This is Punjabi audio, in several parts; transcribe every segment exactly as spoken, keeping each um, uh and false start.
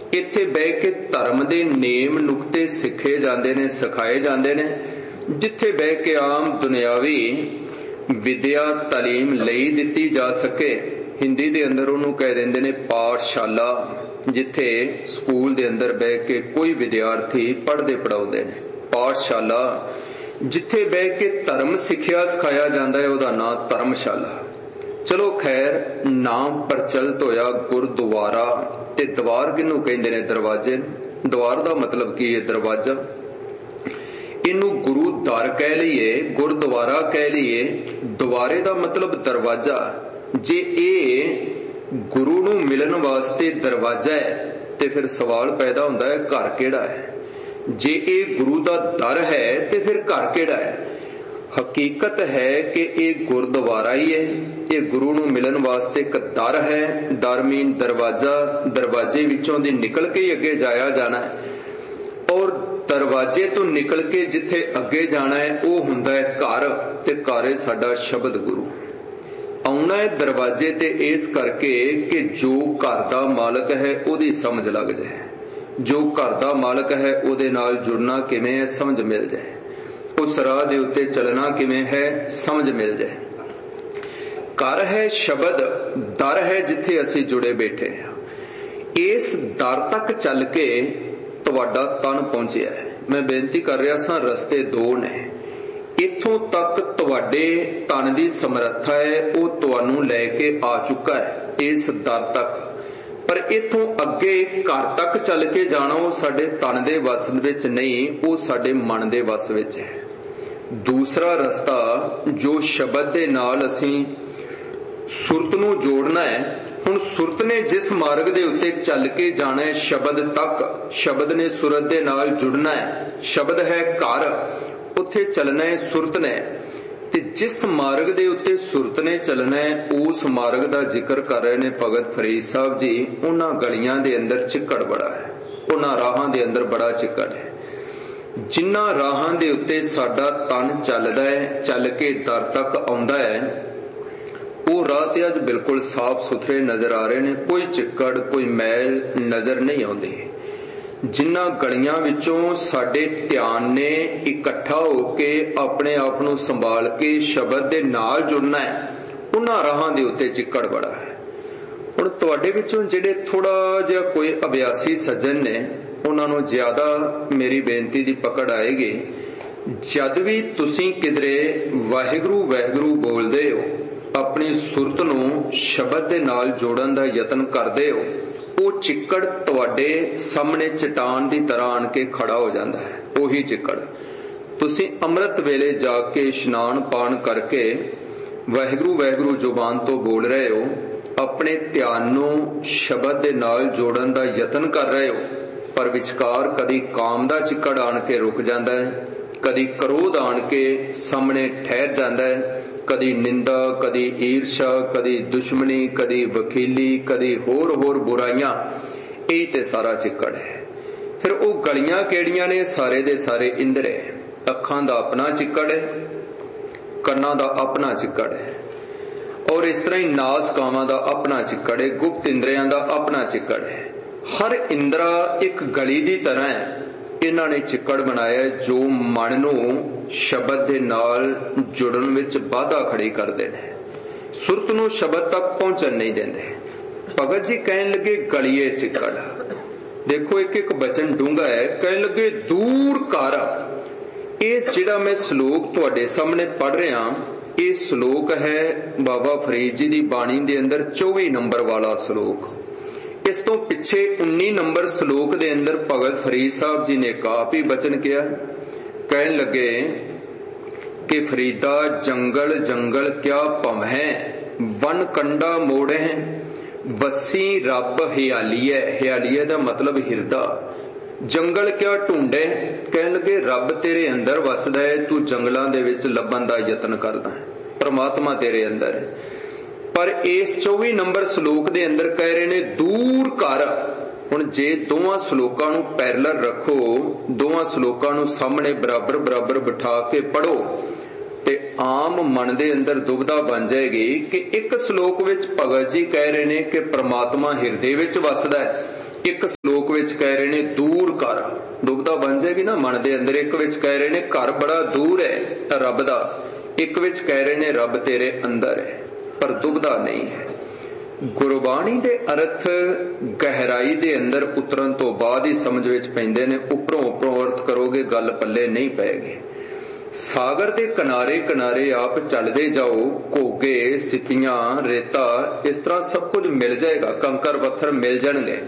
ਇੱਥੇ ਬਹਿ ਕੇ ਧਰਮ ਦੇ ਨੇਮ ਨੁਕਤੇ ਸਿੱਖੇ ਜਾਂਦੇ ਨੇ, ਸਿਖਾਏ ਜਾਂਦੇ ਨੇ। ਜਿੱਥੇ ਬਹਿ ਕੇ ਆਮ ਦੁਨਿਆਵੀ ਵਿਦਿਆ ਤਾਲੀਮ ਲਈ ਦਿੱਤੀ ਜਾ ਸਕੇ, ਹਿੰਦੀ ਦੇ ਅੰਦਰ ਉਹਨੂੰ ਕਹਿ ਦਿੰਦੇ ਨੇ ਪਾਠਸ਼ਾਲਾ। ਜਿੱਥੇ ਸਕੂਲ ਦੇ ਅੰਦਰ ਬਹਿ ਕੇ ਕੋਈ ਵਿਦਿਆਰਥੀ ਪੜ੍ਹਦੇ ਪੜਾਉਂਦੇ ਨੇ, ਪਾਠਸ਼ਾਲਾ। ਜਿੱਥੇ ਬਹਿ ਕੇ ਧਰਮ ਸਿੱਖਿਆ ਸਿਖਾਇਆ ਜਾਂਦਾ ਹੈ, ਉਹਦਾ ਨਾਂ ਧਰਮਸ਼ਾਲਾ। ਚਲੋ ਖੈਰ, ਨਾਮ ਪ੍ਰਚਲਿਤ ਹੋਇਆ ਗੁਰਦੁਆਰਾ। ਤੇ ਦਵਾਰ ਕਿਹਨੂੰ ਕਹਿੰਦੇ ਨੇ? ਦਰਵਾਜ਼ੇ। ਦਵਾਰ ਦਾ ਮਤਲਬ ਕੀ ਹੈ? ਦਰਵਾਜ਼ਾ। ਇਹਨੂੰ ਗੁਰੂ ਦਰ ਕਹਿ ਲਈਏ, ਗੁਰਦੁਆਰਾ ਕਹਿ ਲਈਏ, ਦੁਆਰੇ ਦਾ ਮਤਲਬ ਦਰਵਾਜ਼ਾ। ਜੇ ਇਹ ਗੁਰੂ ਨੂੰ ਮਿਲਣ ਵਾਸਤੇ ਦਰਵਾਜ਼ਾ ਹੈ ਤੇ ਫਿਰ ਸਵਾਲ ਪੈਦਾ ਹੁੰਦਾ ਹੈ ਘਰ ਕਿਹੜਾ ਹੈ? ਜੇ ਇਹ ਗੁਰੂ ਦਾ ਦਰ ਹੈ ਤੇ ਫਿਰ ਘਰ ਕਿਹੜਾ ਹੈ? ਹਕੀਕਤ ਹੈ ਕਿ ਇਹ ਗੁਰਦੁਆਰਾ ਹੀ ਹੈ। ਇਹ ਗੁਰੂ ਨੂੰ ਮਿਲਣ ਵਾਸਤੇ ਇੱਕ ਦਰ ਹੈ। ਦਰ ਮੀਨ ਦਰਵਾਜ਼ਾ। ਦਰਵਾਜ਼ੇ ਵਿੱਚੋਂ ਦੀ ਨਿਕਲ ਕੇ ਅੱਗੇ ਜਾਇਆ ਜਾਣਾ ਹੈ, ਔਰ ਦਰਵਾਜ਼ੇ ਤੋਂ ਨਿਕਲ ਕੇ ਜਿੱਥੇ ਅੱਗੇ ਜਾਣਾ ਹੈ ਉਹ ਹੁੰਦਾ ਹੈ ਘਰ। ਤੇ ਘਰ ਹੈ ਸਾਡਾ ਸ਼ਬਦ ਗੁਰੂ। ਆਉਣਾ ਹੈ ਦਰਵਾਜ਼ੇ ਤੇ ਇਸ ਕਰਕੇ ਕਿ ਜੋ ਘਰ ਦਾ ਮਾਲਕ ਹੈ ਉਹਦੀ ਸਮਝ ਲੱਗ ਜਾਏ। ਜੋ ਘਰ ਦਾ ਮਾਲਕ ਹੈ ਉਹਦੇ ਨਾਲ ਜੁੜਨਾ ਕਿਵੇਂ ਹੈ ਸਮਝ ਮਿਲ ਜਾਏ। ਉਸ ਰਾਹ ਦੇ ਉੱਤੇ ਚੱਲਣਾ ਕਿਵੇਂ ਹੈ ਸਮਝ ਮਿਲ ਜਾਏ। ਘਰ ਹੈ ਸ਼ਬਦ, ਦਰ ਹੈ ਜਿੱਥੇ ਅਸੀਂ ਜੁੜੇ ਬੈਠੇ ਹਾਂ। ਇਸ ਦਰ ਤੱਕ ਚੱਲ ਕੇ ਤੁਹਾਡਾ ਤਨ ਪਹੁੰਚਿਆ ਹੈ। ਮੈਂ ਬੇਨਤੀ ਕਰ ਰਿਹਾ ਸਾਂ, ਰਸਤੇ ਦੋ ਨੇ। ਇੱਥੋਂ ਤੱਕ ਤੁਹਾਡੇ ਤਨ ਦੀ ਸਮਰੱਥਾ ਹੈ, ਉਹ ਤੁਹਾਨੂੰ ਲੈ ਕੇ ਆ ਚੁੱਕਾ ਹੈ ਇਸ ਦਰ ਤੱਕ। ਪਰ ਇੱਥੋਂ ਅੱਗੇ ਘਰ ਤੱਕ ਚੱਲ ਕੇ ਜਾਣਾ ਉਹ ਸਾਡੇ ਤਨ ਦੇ ਵੱਸ ਵਿੱਚ ਨਹੀਂ, ਉਹ ਸਾਡੇ ਮਨ ਦੇ ਵੱਸ ਵਿੱਚ ਹੈ। ਦੂਸਰਾ ਰਸਤਾ ਜੋ ਸ਼ਬਦ ਦੇ ਨਾਲ ਅਸੀਂ ਸੁਰਤ ਨੂੰ ਜੋੜਨਾ ਹੈ। ਹੁਣ ਸੁਰਤ ਨੇ ਜਿਸ ਮਾਰਗ ਦੇ ਉੱਤੇ ਚੱਲ ਕੇ ਜਾਣਾ ਹੈ ਸ਼ਬਦ ਤੱਕ, ਸ਼ਬਦ ਨੇ ਸੁਰਤ ਦੇ ਨਾਲ ਜੁੜਨਾ ਹੈ। ਸ਼ਬਦ ਹੈ ਘਰ, ਉੱਥੇ ਚੱਲਣਾ ਹੈ ਸੁਰਤ ਨੇ। ਤੇ ਜਿਸ ਮਾਰਗ ਦੇ ਉੱਤੇ ਸੁਰਤ ਨੇ ਚੱਲਣਾ ਹੈ ਉਸ ਮਾਰਗ ਦਾ ਜ਼ਿਕਰ ਕਰ ਰਹੇ ਨੇ ਭਗਤ ਫਰੀਦ ਸਾਹਿਬ ਜੀ। ਉਹਨਾਂ ਗਲੀਆਂ ਦੇ ਅੰਦਰ ਚਿੱਕੜ ਬੜਾ ਹੈ, ਉਹਨਾਂ ਰਾਹਾਂ ਦੇ ਅੰਦਰ ਬੜਾ ਚਿੱਕੜ ਹੈ। ਜਿਨ੍ਹਾਂ ਰਾਹਾਂ ਦੇ ਉੱਤੇ ਸਾਡਾ ਤਨ ਚੱਲਦਾ ਹੈ, ਚੱਲ ਕੇ ਦਰ ਤੱਕ ਆਉਂਦਾ ਹੈ, ਉਹ ਰਾਹ ਤੇ ਅੱਜ ਬਿਲਕੁਲ ਸਾਫ਼ ਸੁਥਰੇ ਨਜ਼ਰ ਆ ਰਹੇ ਨੇ। ਕੋਈ ਚਿੱਕੜ, ਕੋਈ ਮੈਲ ਨਜ਼ਰ ਨਹੀਂ ਆਉਂਦੀ। ਜਿਨ੍ਹਾਂ ਗਲੀਆਂ ਵਿੱਚੋਂ ਸਾਡੇ ਧਿਆਨ ਨੇ ਇਕੱਠਾ ਹੋ ਕੇ ਆਪਣੇ ਆਪ ਨੂੰ ਸੰਭਾਲ ਕੇ ਸ਼ਬਦ ਦੇ ਨਾਲ ਜੁੜਨਾ ਹੈ, ਉਹਨਾਂ ਰਾਹਾਂ ਦੇ ਉੱਤੇ ਚਿੱਕੜ ਬੜਾ ਹੈ। ਹੁਣ ਤੁਹਾਡੇ ਵਿੱਚੋਂ ਜਿਹੜੇ ਥੋੜਾ ਜਿਹਾ ਕੋਈ ਅਭਿਆਸੀ ਸੱਜਣ ਨੇ, ਉਹਨਾਂ ਨੂੰ ਜ਼ਿਆਦਾ ਮੇਰੀ ਬੇਨਤੀ ਦੀ ਪਕੜ ਆਏਗੀ। ਜਦ ਵੀ ਤੁਸੀਂ ਕਿਧਰੇ ਵਾਹਿਗੁਰੂ ਵਾਹਿਗੁਰੂ ਬੋਲਦੇ ਹੋ, ਆਪਣੀ ਸੁਰਤ ਨੂੰ ਸ਼ਬਦ ਦੇ ਨਾਲ ਜੋੜਨ ਦਾ ਯਤਨ ਕਰਦੇ ਹੋ, ਉਹ ਚਿੱਕੜ ਤੁਹਾਡੇ ਸਾਹਮਣੇ ਚਟਾਨ ਦੀ ਤਰ੍ਹਾਂ ਆਣ ਕੇ ਖੜਾ ਹੋ ਜਾਂਦਾ ਹੈ। ਉਹੀ ਚਿੱਕੜ ਤੁਸੀਂ ਅੰਮ੍ਰਿਤ ਵੇਲੇ ਜਾ ਕੇ ਇਸ਼ਨਾਨ ਪਾਨ ਕਰਕੇ ਵਾਹਿਗੁਰੂ ਵਾਹਿਗੁਰੂ ਜ਼ੁਬਾਨ ਤੋਂ ਬੋਲ ਰਹੇ ਹੋ, ਆਪਣੇ ਧਿਆਨ ਨੂੰ ਸ਼ਬਦ ਦੇ ਨਾਲ ਜੋੜਨ ਦਾ ਯਤਨ ਕਰ ਰਹੇ ਹੋ, ਪਰ ਵਿਚਕਾਰ ਕਦੀ ਕਾਮ ਦਾ ਚਿੱਕੜ ਆਣ ਕੇ ਰੁਕ ਜਾਂਦਾ ਹੈ, ਕਦੀ ਕ੍ਰੋਧ ਆਣ ਕੇ ਸਾਹਮਣੇ ਠਹਿਰ ਜਾਂਦਾ ਹੈ, ਕਦੀ ਨਿੰਦਾ, ਕਦੀ ਈਰਸ਼ਾ, ਕਦੀ ਦੁਸ਼ਮਣੀ, ਕਦੀ ਵਕੀਲੀ, ਕਦੀ ਹੋਰ ਹੋਰ ਬੁਰਾਈਆਂ। ਇਹ ਤੇ ਸਾਰਾ ਚਿੱਕੜ ਹੈ। ਫਿਰ ਉਹ ਗਲੀਆਂ ਕਿਹੜੀਆਂ ਨੇ? ਸਾਰੇ ਦੇ ਸਾਰੇ ਇੰਦਰੇ। ਅੱਖਾਂ ਦਾ ਆਪਣਾ ਚਿੱਕੜ ਹੈ, ਕੰਨਾਂ ਦਾ ਆਪਣਾ ਚਿੱਕੜ ਹੈ, ਔਰ ਇਸ ਤਰ੍ਹਾਂ ਹੀ ਨਾਸਕਾਵਾਂ ਦਾ ਆਪਣਾ ਚਿੱਕੜ ਹੈ, ਗੁਪਤ ਇੰਦਰੀਆਂ ਦਾ ਆਪਣਾ ਚਿੱਕੜ ਹੈ। ਹਰ ਇੰਦਰਾ ਇੱਕ ਗਲੀ ਦੀ ਤਰ੍ਹਾਂ ਹੈ। ਇਹਨਾਂ ਨੇ ਚਿੱਕੜ ਬਣਾਇਆ ਜੋ ਮਨ ਨੂੰ ਸ਼ਬਦ ਦੇ ਨਾਲ ਜੁੜਨ ਵਿੱਚ ਬਾਧਾ ਖੜੀ ਕਰਦੇ ਨੇ, ਸੁਰਤ ਨੂੰ ਸ਼ਬਦ ਤੱਕ ਪਹੁੰਚਣ ਨਹੀਂ ਦਿੰਦੇ। ਭਗਤ ਜੀ ਕਹਿਣ ਲੱਗੇ ਗਲੀਏ ਚਿੱਕੜ। ਦੇਖੋ ਇੱਕ ਇੱਕ ਬਚਨ ਡੂੰਘਾ ਹੈ। ਕਹਿਣ ਲੱਗੇ ਦੂਰ ਕਰ। ਇਹ ਜਿਹੜਾ ਮੈਂ ਸ਼ਲੋਕ ਤੁਹਾਡੇ ਸਾਹਮਣੇ ਪੜ੍ਹ ਰਿਹਾ, ਇਹ ਸ਼ਲੋਕ ਹੈ ਬਾਬਾ ਫਰੀਦ ਜੀ ਦੀ ਬਾਣੀ ਦੇ ਅੰਦਰ ਚੌਵੀ ਨੰਬਰ ਵਾਲਾ ਸ਼ਲੋਕ। ਇਸ ਤੋਂ ਪਿੱਛੇ ਉੱਨੀ ਨੰਬਰ ਸ਼ਲੋਕ ਦੇ ਅੰਦਰ ਭਗਤ ਫਰੀਦ ਸਾਹਿਬ ਜੀ ਨੇ ਆਪ ਹੀ ਬਚਨ ਕਿਹਾ। ਕਹਿਣ ਲੱਗੇ ਕਿ ਫਰੀਦਾ ਜੰਗਲ ਜੰਗਲ ਕਿਆ ਭਵਹਿ, ਵਨ ਕੰਡਾ ਮੋੜੇ ਵਸੀ ਰੱਬ ਹਿਆਲੀਏ। ਹਿਆਲੀਏ ਦਾ ਮਤਲਬ ਹਿਰਦਾ। ਜੰਗਲ ਕਿਆ ਢੂੰਡੇ, ਕਹਿਣ ਲੱਗੇ ਰੱਬ ਤੇਰੇ ਅੰਦਰ ਵਸਦਾ ਹੈ, ਤੂੰ ਜੰਗਲਾਂ ਦੇ ਵਿੱਚ ਲੱਭਣ ਦਾ ਯਤਨ ਕਰਦਾ ਹੈ, ਪ੍ਰਮਾਤਮਾ ਤੇਰੇ ਅੰਦਰ ਹੈ। ਪਰ ਇਸ ਚੌਵੀ ਨੰਬਰ ਸ਼ਲੋਕ ਦੇ ਅੰਦਰ ਕਹਿ ਰਹੇ ਨੇ ਦੂਰ ਕਰ। ਹੁਣ ਜੇ ਦੋਵਾਂ ਸ਼ਲੋਕਾਂ ਨੂੰ ਪੈਰਲਲ ਰੱਖੋ, ਦੋਵਾਂ ਸ਼ਲੋਕਾਂ ਨੂੰ ਸਾਹਮਣੇ ਬਰਾਬਰ ਬਰਾਬਰ ਬਿਠਾ ਕੇ ਪੜੋ, ਤੇ ਆਮ ਮਨ ਦੇ ਅੰਦਰ ਦੁਬਿਧਾ ਬਣ ਜਾਏਗੀ ਕਿ ਇੱਕ ਸ਼ਲੋਕ ਵਿੱਚ ਭਗਤ ਜੀ ਕਹਿ ਰਹੇ ਨੇ ਕਿ ਪ੍ਰਮਾਤਮਾ ਹਿਰਦੇ ਵਿੱਚ ਵਸਦਾ ਹੈ, ਇੱਕ ਸ਼ਲੋਕ ਵਿੱਚ ਕਹਿ ਰਹੇ ਨੇ ਦੂਰ ਕਰ, ਦੁਬਦਾ ਬਣ ਜਾਏਗੀ ਨਾ ਮਨ ਦੇ ਅੰਦਰ। ਇੱਕ ਵਿੱਚ ਕਹਿ ਰਹੇ ਨੇ ਘਰ ਬੜਾ ਦੂਰ ਹੈ ਰੱਬ ਦਾ, ਇੱਕ ਵਿੱਚ ਕਹਿ ਰਹੇ ਨੇ ਰੱਬ ਤੇਰੇ ਅੰਦਰ ਹੈ, ਪਰ ਦੁਬਦਾ ਨਹੀਂ ਹੈ। ਗੁਰਬਾਣੀ ਦੇ ਅਰਥ ਗਹਿਰਾਈ ਦੇ ਅੰਦਰ ਉਤਰਨ ਤੋਂ ਬਾਅਦ ਹੀ ਸਮਝ ਵਿੱਚ ਪੈਂਦੇ ਨੇ। ਉੱਪਰੋਂ ਉੱਪਰੋਂ ਅਰਥ ਕਰੋਗੇ ਗੱਲ ਪੱਲੇ ਨਹੀਂ ਪਏਗੀ। ਸਾਗਰ ਦੇ ਕਿਨਾਰੇ ਕਿਨਾਰੇ ਆਪ ਚੱਲਦੇ ਜਾਓ, ਘੋਗੇ, ਸਿੱਪੀਆਂ, ਰੇਤਾ, ਇਸ ਤਰ੍ਹਾਂ ਸਭ ਕੁਝ ਮਿਲ ਜਾਏਗਾ, ਕੰਕਰ ਪੱਥਰ ਮਿਲ ਜਾਣਗੇ।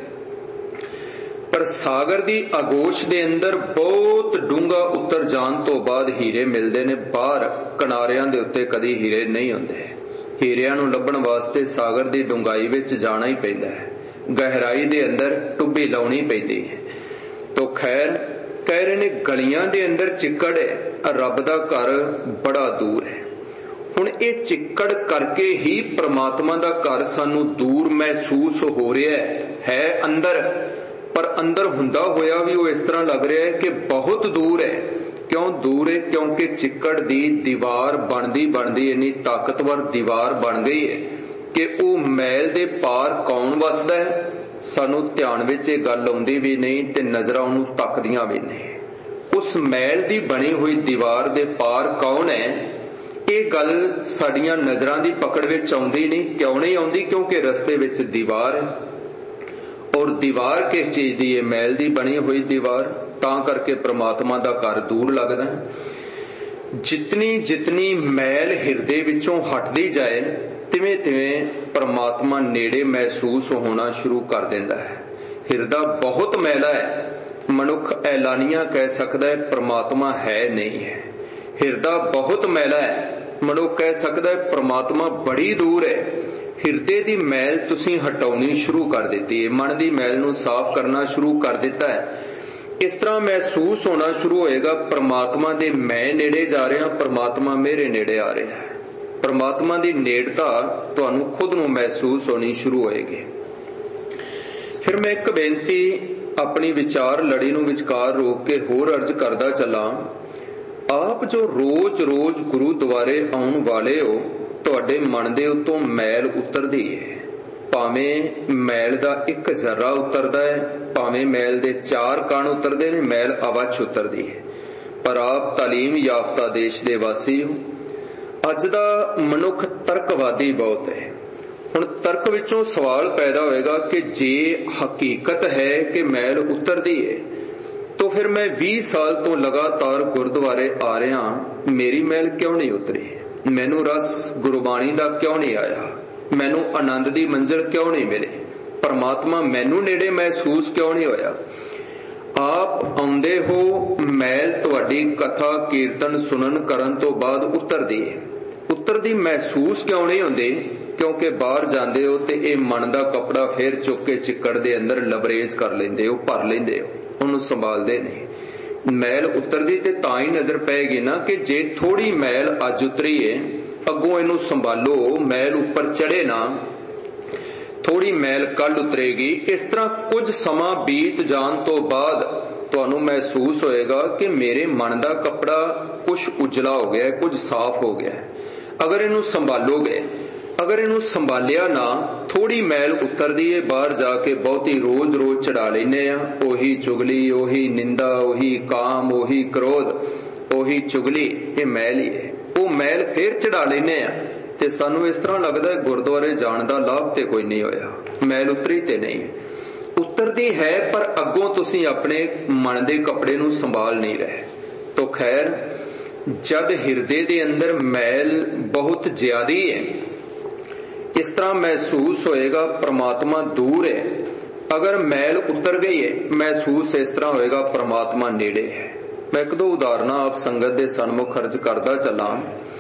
ਪਰ ਸਾਗਰ ਦੀ ਆਗੋਸ਼ ਦੇ ਅੰਦਰ ਬਹੁਤ ਡੂੰਘਾ ਉਤਰ ਜਾਣ ਤੋਂ ਬਾਅਦ ਹੀਰੇ ਮਿਲਦੇ ਨੇ। ਬਾਹਰ ਕਿਨਾਰਿਆਂ ਦੇ ਉੱਤੇ ਕਦੀ ਹੀਰੇ ਨਹੀਂ ਹੁੰਦੇ। ਹੀਰਿਆਂ ਨੂੰ ਲੱਭਣ ਵਾਸਤੇ ਸਾਗਰ ਦੀ ਡੂੰਘਾਈ ਵਿੱਚ ਜਾਣਾ ਹੀ ਪੈਂਦਾ ਹੈ, ਗਹਿਰਾਈ ਦੇ ਅੰਦਰ ਟੁੱਬੀ ਲਾਉਣੀ ਪੈਂਦੀ ਹੈ। ਤੋ ਖੈਰ ਕਹਿ ਰਹੇ ਨੇ ਗਲੀਆਂ ਦੇ ਅੰਦਰ ਚਿੱਕੜ ਹੈ, ਰੱਬ ਦਾ ਘਰ ਬੜਾ ਦੂਰ ਹੈ। ਹੁਣ ਇਹ ਚਿੱਕੜ ਕਰਕੇ ਹੀ ਪ੍ਰਮਾਤਮਾ ਦਾ ਘਰ ਸਾਨੂੰ ਦੂਰ ਮਹਿਸੂਸ ਹੋ ਰਿਹਾ ਹੈ ਅੰਦਰ, ਪਰ ਅੰਦਰ ਹੁੰਦਾ ਹੋਇਆ ਵੀ ਉਹ ਇਸ ਤਰ੍ਹਾਂ ਲੱਗ ਰਿਹਾ ਹੈ ਕਿ ਬਹੁਤ ਦੂਰ ਹੈ। ਕਿਉਂ ਦੂਰ ਹੈ? ਕਿਉਂਕਿ ਚਿੱਕੜ ਦੀ ਦੀਵਾਰ ਬਣਦੀ ਬਣਦੀ ਇੰਨੀ ਤਾਕਤਵਰ ਦੀਵਾਰ ਬਣ ਗਈ ਹੈ ਕਿ ਉਹ ਮੈਲ ਦੇ ਪਾਰ ਕੌਣ ਵੱਸਦਾ ਹੈ, ਸਾਨੂੰ ਧਿਆਨ ਵਿੱਚ ਇਹ ਗੱਲ ਆਉਂਦੀ ਵੀ ਨਹੀਂ ਤੇ ਨਜ਼ਰਾਂ ਉਹਨੂੰ ਤੱਕਦੀਆਂ ਵੀ ਨਹੀਂ। ਉਸ ਮੈਲ ਦੀ ਬਣੀ ਹੋਈ ਦੀਵਾਰ ਦੇ ਪਾਰ ਕੌਣ ਹੈ, ਇਹ ਗੱਲ ਸਾਡੀਆਂ ਨਜ਼ਰਾਂ ਦੀ ਪਕੜ ਵਿੱਚ ਆਉਂਦੀ ਨਹੀਂ। ਕਿਉਂ ਨਹੀਂ ਆਉਂਦੀ? ਕਿਉਂਕਿ ਰਸਤੇ ਵਿੱਚ ਦੀਵਾਰ ਹੈ। ਔਰ ਦੀਵਾਰ ਕਿਸ ਚੀਜ਼ ਦੀ ਹੈ? ਮੈਲ ਦੀ ਬਣੀ ਹੋਈ ਦੀਵਾਰ। ਤਾਂ ਕਰਕੇ ਪ੍ਰਮਾਤਮਾ ਦਾ ਘਰ ਦੂਰ ਲੱਗਦਾ ਹੈ। ਜਿਤਨੀ ਜਿਤਨੀ ਮੈਲ ਹਿਰਦੇ ਵਿੱਚੋਂ ਹਟਦੀ ਜਾਏ ਤਿਵੇਂ ਤਿਵੇਂ ਪ੍ਰਮਾਤਮਾ ਨੇੜੇ ਮਹਿਸੂਸ ਹੋਣਾ ਸ਼ੁਰੂ ਕਰ ਦਿੰਦਾ ਹੈ। ਹਿਰਦਾ ਬਹੁਤ ਮੈਲਾ ਹੈ, ਮਨੁੱਖ ਐਲਾਨੀਆਂ ਕਹਿ ਸਕਦਾ ਹੈ ਪ੍ਰਮਾਤਮਾ ਹੈ ਨਹੀਂ ਹੈ। ਹਿਰਦਾ ਬਹੁਤ ਮੈਲਾ ਹੈ, ਮਨੁੱਖ ਕਹਿ ਸਕਦਾ ਹੈ ਪ੍ਰਮਾਤਮਾ ਬੜੀ ਦੂਰ ਹੈ। ਹਿਰਦੇ ਦੀ ਮੈਲ ਤੁਸੀਂ ਹਟਾਉਣੀ ਸ਼ੁਰੂ ਕਰ ਦਿੱਤੀ ਹੈ, ਮਨ ਦੀ ਮੈਲ ਨੂੰ ਸਾਫ਼ ਕਰਨਾ ਸ਼ੁਰੂ ਕਰ ਦਿੱਤਾ ਹੈ। ਇਸ ਤਰ੍ਹਾਂ ਮਹਿਸੂਸ ਹੋਣਾ ਸ਼ੁਰੂ ਹੋਏਗਾ ਪ੍ਰਮਾਤਮਾ ਦੇ ਮੈਂ ਨੇੜੇ ਜਾ ਰਿਹਾ, ਪ੍ਰਮਾਤਮਾ ਮੇਰੇ ਨੇੜੇ ਆ ਰਿਹਾ ਹੈ। ਪ੍ਰਮਾਤਮਾ ਦੀ ਨੇੜਤਾ ਤੁਹਾਨੂੰ ਖੁਦ ਨੂੰ ਮਹਿਸੂਸ ਹੋਣੀ ਸ਼ੁਰੂ ਹੋਏਗੀ। ਫਿਰ ਮੈਂ ਇੱਕ ਬੇਨਤੀ ਆਪਣੀ ਵਿਚਾਰ ਲੜੀ ਨੂੰ ਵਿਚਕਾਰ ਰੋਕ ਕੇ ਹੋਰ ਅਰਜ਼ ਕਰਦਾ ਚੱਲਾਂ। ਆਪ ਜੋ ਰੋਜ਼ ਰੋਜ਼ ਗੁਰੂ ਦੁਆਰੇ ਆਉਣ ਵਾਲੇ ਹੋ, ਤੁਹਾਡੇ ਮਨ ਦੇ ਉੱਤੋਂ ਮੈਲ ਉਤਰਦੀ ਹੈ। ਭਾਵੇਂ ਮੈਲ ਦਾ ਇੱਕ ਜ਼ਰਾ ਉਤਰਦਾ ਹੈ, ਭਾਵੇਂ ਮੈਲ ਦੇ ਚਾਰ ਕਣ ਉਤਰਦੇ ਨੇ, ਮੈਲ ਅਵੱਛ ਉਤਰਦੀ ਹੈ। ਪਰ ਆਪ ਤਾਲੀਮ ਯਾਫਤਾ ਦੇਸ਼ ਦੇ ਵਾਸੀ ਹੋ। ਅੱਜ ਦਾ ਮਨੁੱਖ ਤਰਕਵਾਦੀ ਬਹੁਤ ਹੈ। ਹੁਣ ਤਰਕ ਵਿੱਚੋਂ ਸਵਾਲ ਪੈਦਾ ਹੋਏਗਾ ਕਿ ਜੇ ਹਕੀਕਤ ਹੈ ਕਿ ਮੈਲ ਉਤਰਦੀ ਹੈ ਤਾਂ ਫਿਰ ਮੈਂ ਵੀਹ ਸਾਲ ਤੋਂ ਲਗਾਤਾਰ ਗੁਰਦੁਆਰੇ ਆ ਰਿਹਾ, ਮੇਰੀ ਮੈਲ ਕਿਉਂ ਨਹੀਂ ਉਤਰੀ? ਮੈਨੂੰ ਰਸ ਗੁਰਬਾਣੀ ਦਾ ਕਿਉਂ ਨਹੀਂ ਆਇਆ? ਮੈਨੂੰ ਆਨੰਦ ਦੀ ਮੰਜ਼ਿਲ ਕਿਉਂ ਨਹੀਂ ਮਿਲੀ? ਪਰਮਾਤਮਾ ਮੈਨੂੰ ਨੇੜੇ ਮਹਿਸੂਸ ਕਿਉਂ ਨਹੀਂ ਹੋਇਆ? ਆਪ ਆਉਂਦੇ ਹੋ, ਮੈਲ ਤੁਹਾਡੀ ਕਥਾ ਕੀਰਤਨ ਸੁਣਨ ਕਰਨ ਤੋਂ ਬਾਅਦ ਉਤਰਦੀ ਹੈ। ਉਤਰਦੀ ਮਹਿਸੂਸ ਕਿਉਂ ਨਹੀਂ ਹੁੰਦੀ? ਕਿਉਂਕਿ ਬਾਹਰ ਜਾਂਦੇ ਹੋ ਤੇ ਇਹ ਮਨ ਦਾ ਕੱਪੜਾ ਫੇਰ ਚੁੱਕ ਕੇ ਚਿੱਕੜ ਦੇ ਅੰਦਰ ਲਬਰੇਜ ਕਰ ਲੈਂਦੇ ਹੋ, ਭਰ ਲੈਂਦੇ ਹੋ, ਉਹਨੂੰ ਸੰਭਾਲਦੇ ਨਹੀਂ। ਮੈਲ ਉਤਰਦੀ ਤੇ ਤਾਂ ਹੀ ਨਜ਼ਰ ਪਏਗੀ ਨਾ ਕਿ ਜੇ ਥੋੜੀ ਮੈਲ ਅੱਜ ਉਤਰੀ ਏ, ਅੱਗੋਂ ਇਹਨੂੰ ਸੰਭਾਲੋ, ਮੈਲ ਉੱਪਰ ਚੜੇ ਨਾ, ਥੋੜੀ ਮੈਲ ਕੱਲ ਉਤਰੇਗੀ। ਇਸ ਤਰ੍ਹਾਂ ਕੁਝ ਸਮਾਂ ਬੀਤ ਜਾਣ ਤੋਂ ਬਾਅਦ ਤੁਹਾਨੂੰ ਮਹਿਸੂਸ ਹੋਏਗਾ ਕਿ ਮੇਰੇ ਮਨ ਦਾ ਕੱਪੜਾ ਕੁਝ ਉਜਲਾ ਹੋ ਗਿਆ, ਕੁਝ ਸਾਫ਼ ਹੋ ਗਿਆ। ਅਗਰ ਇਹਨੂੰ ਸੰਭਾਲੋਗੇ, ਅਗਰ ਇਹਨੂੰ ਸੰਭਾਲਿਆ ਨਾ, ਥੋੜੀ ਮੈਲ ਉਤਰਦੀ ਏ, ਬਾਹਰ ਜਾ ਕੇ ਬਹੁਤੀ ਰੋਜ਼ ਰੋਜ਼ ਚੜਾ ਲੈਨੇ ਆ, ਉਹੀ ਚੁਗਲੀ, ਉਹੀ ਨਿੰਦਾ, ਉਹੀ ਕਾਮ, ਉਹੀ ਕ੍ਰੋਧ, ਉਹੀ ਚੁਗਲੀ, ਇਹ ਮੈਲ ਹੀ ਹੈ। ਉਹ ਮੈਲ ਫੇਰ ਚੜਾ ਲੈਨੇ ਆ ਤੇ ਸਾਨੂੰ ਇਸ ਤਰ੍ਹਾਂ ਲੱਗਦਾ ਹੈ ਗੁਰਦੁਆਰੇ ਜਾਣ ਦਾ ਲਾਭ ਤੇ ਕੋਈ ਨਹੀਂ ਹੋਇਆ, ਮੈਲ ਉਤਰੀ ਤੇ ਨਹੀਂ। ਉਤਰਦੀ ਹੈ ਪਰ ਅੱਗੋਂ ਤੁਸੀਂ ਆਪਣੇ ਮਨ ਦੇ ਕੱਪੜੇ ਨੂੰ ਸੰਭਾਲ ਨਹੀਂ ਰਹੇ। ਤੋ ਖੈਰ, ਜਦ ਹਿਰਦੇ ਦੇ ਅੰਦਰ ਮੈਲ ਬਹੁਤ ਜ਼ਿਆਦੀ ਹੈ, ਇਸ ਤਰ੍ਹਾਂ ਮਹਿਸੂਸ ਹੋਏਗਾ ਪ੍ਰਮਾਤਮਾ ਦੂਰ ਹੈ। ਅਗਰ ਮੈਲ ਉਤਰ ਗਈ ਹੈ, ਮਹਿਸੂਸ ਇਸ ਤਰ੍ਹਾਂ ਹੋਏਗਾ ਪ੍ਰਮਾਤਮਾ ਨੇੜੇ ਹੈ। ਮੈਂ ਇੱਕ ਦੋ ਉਦਾਹਰਨਾਂ ਆਪ ਸੰਗਤ ਦੇ ਸਨਮੁਖ ਅਰਜ਼ ਕਰਦਾ ਚੱਲਾਂ।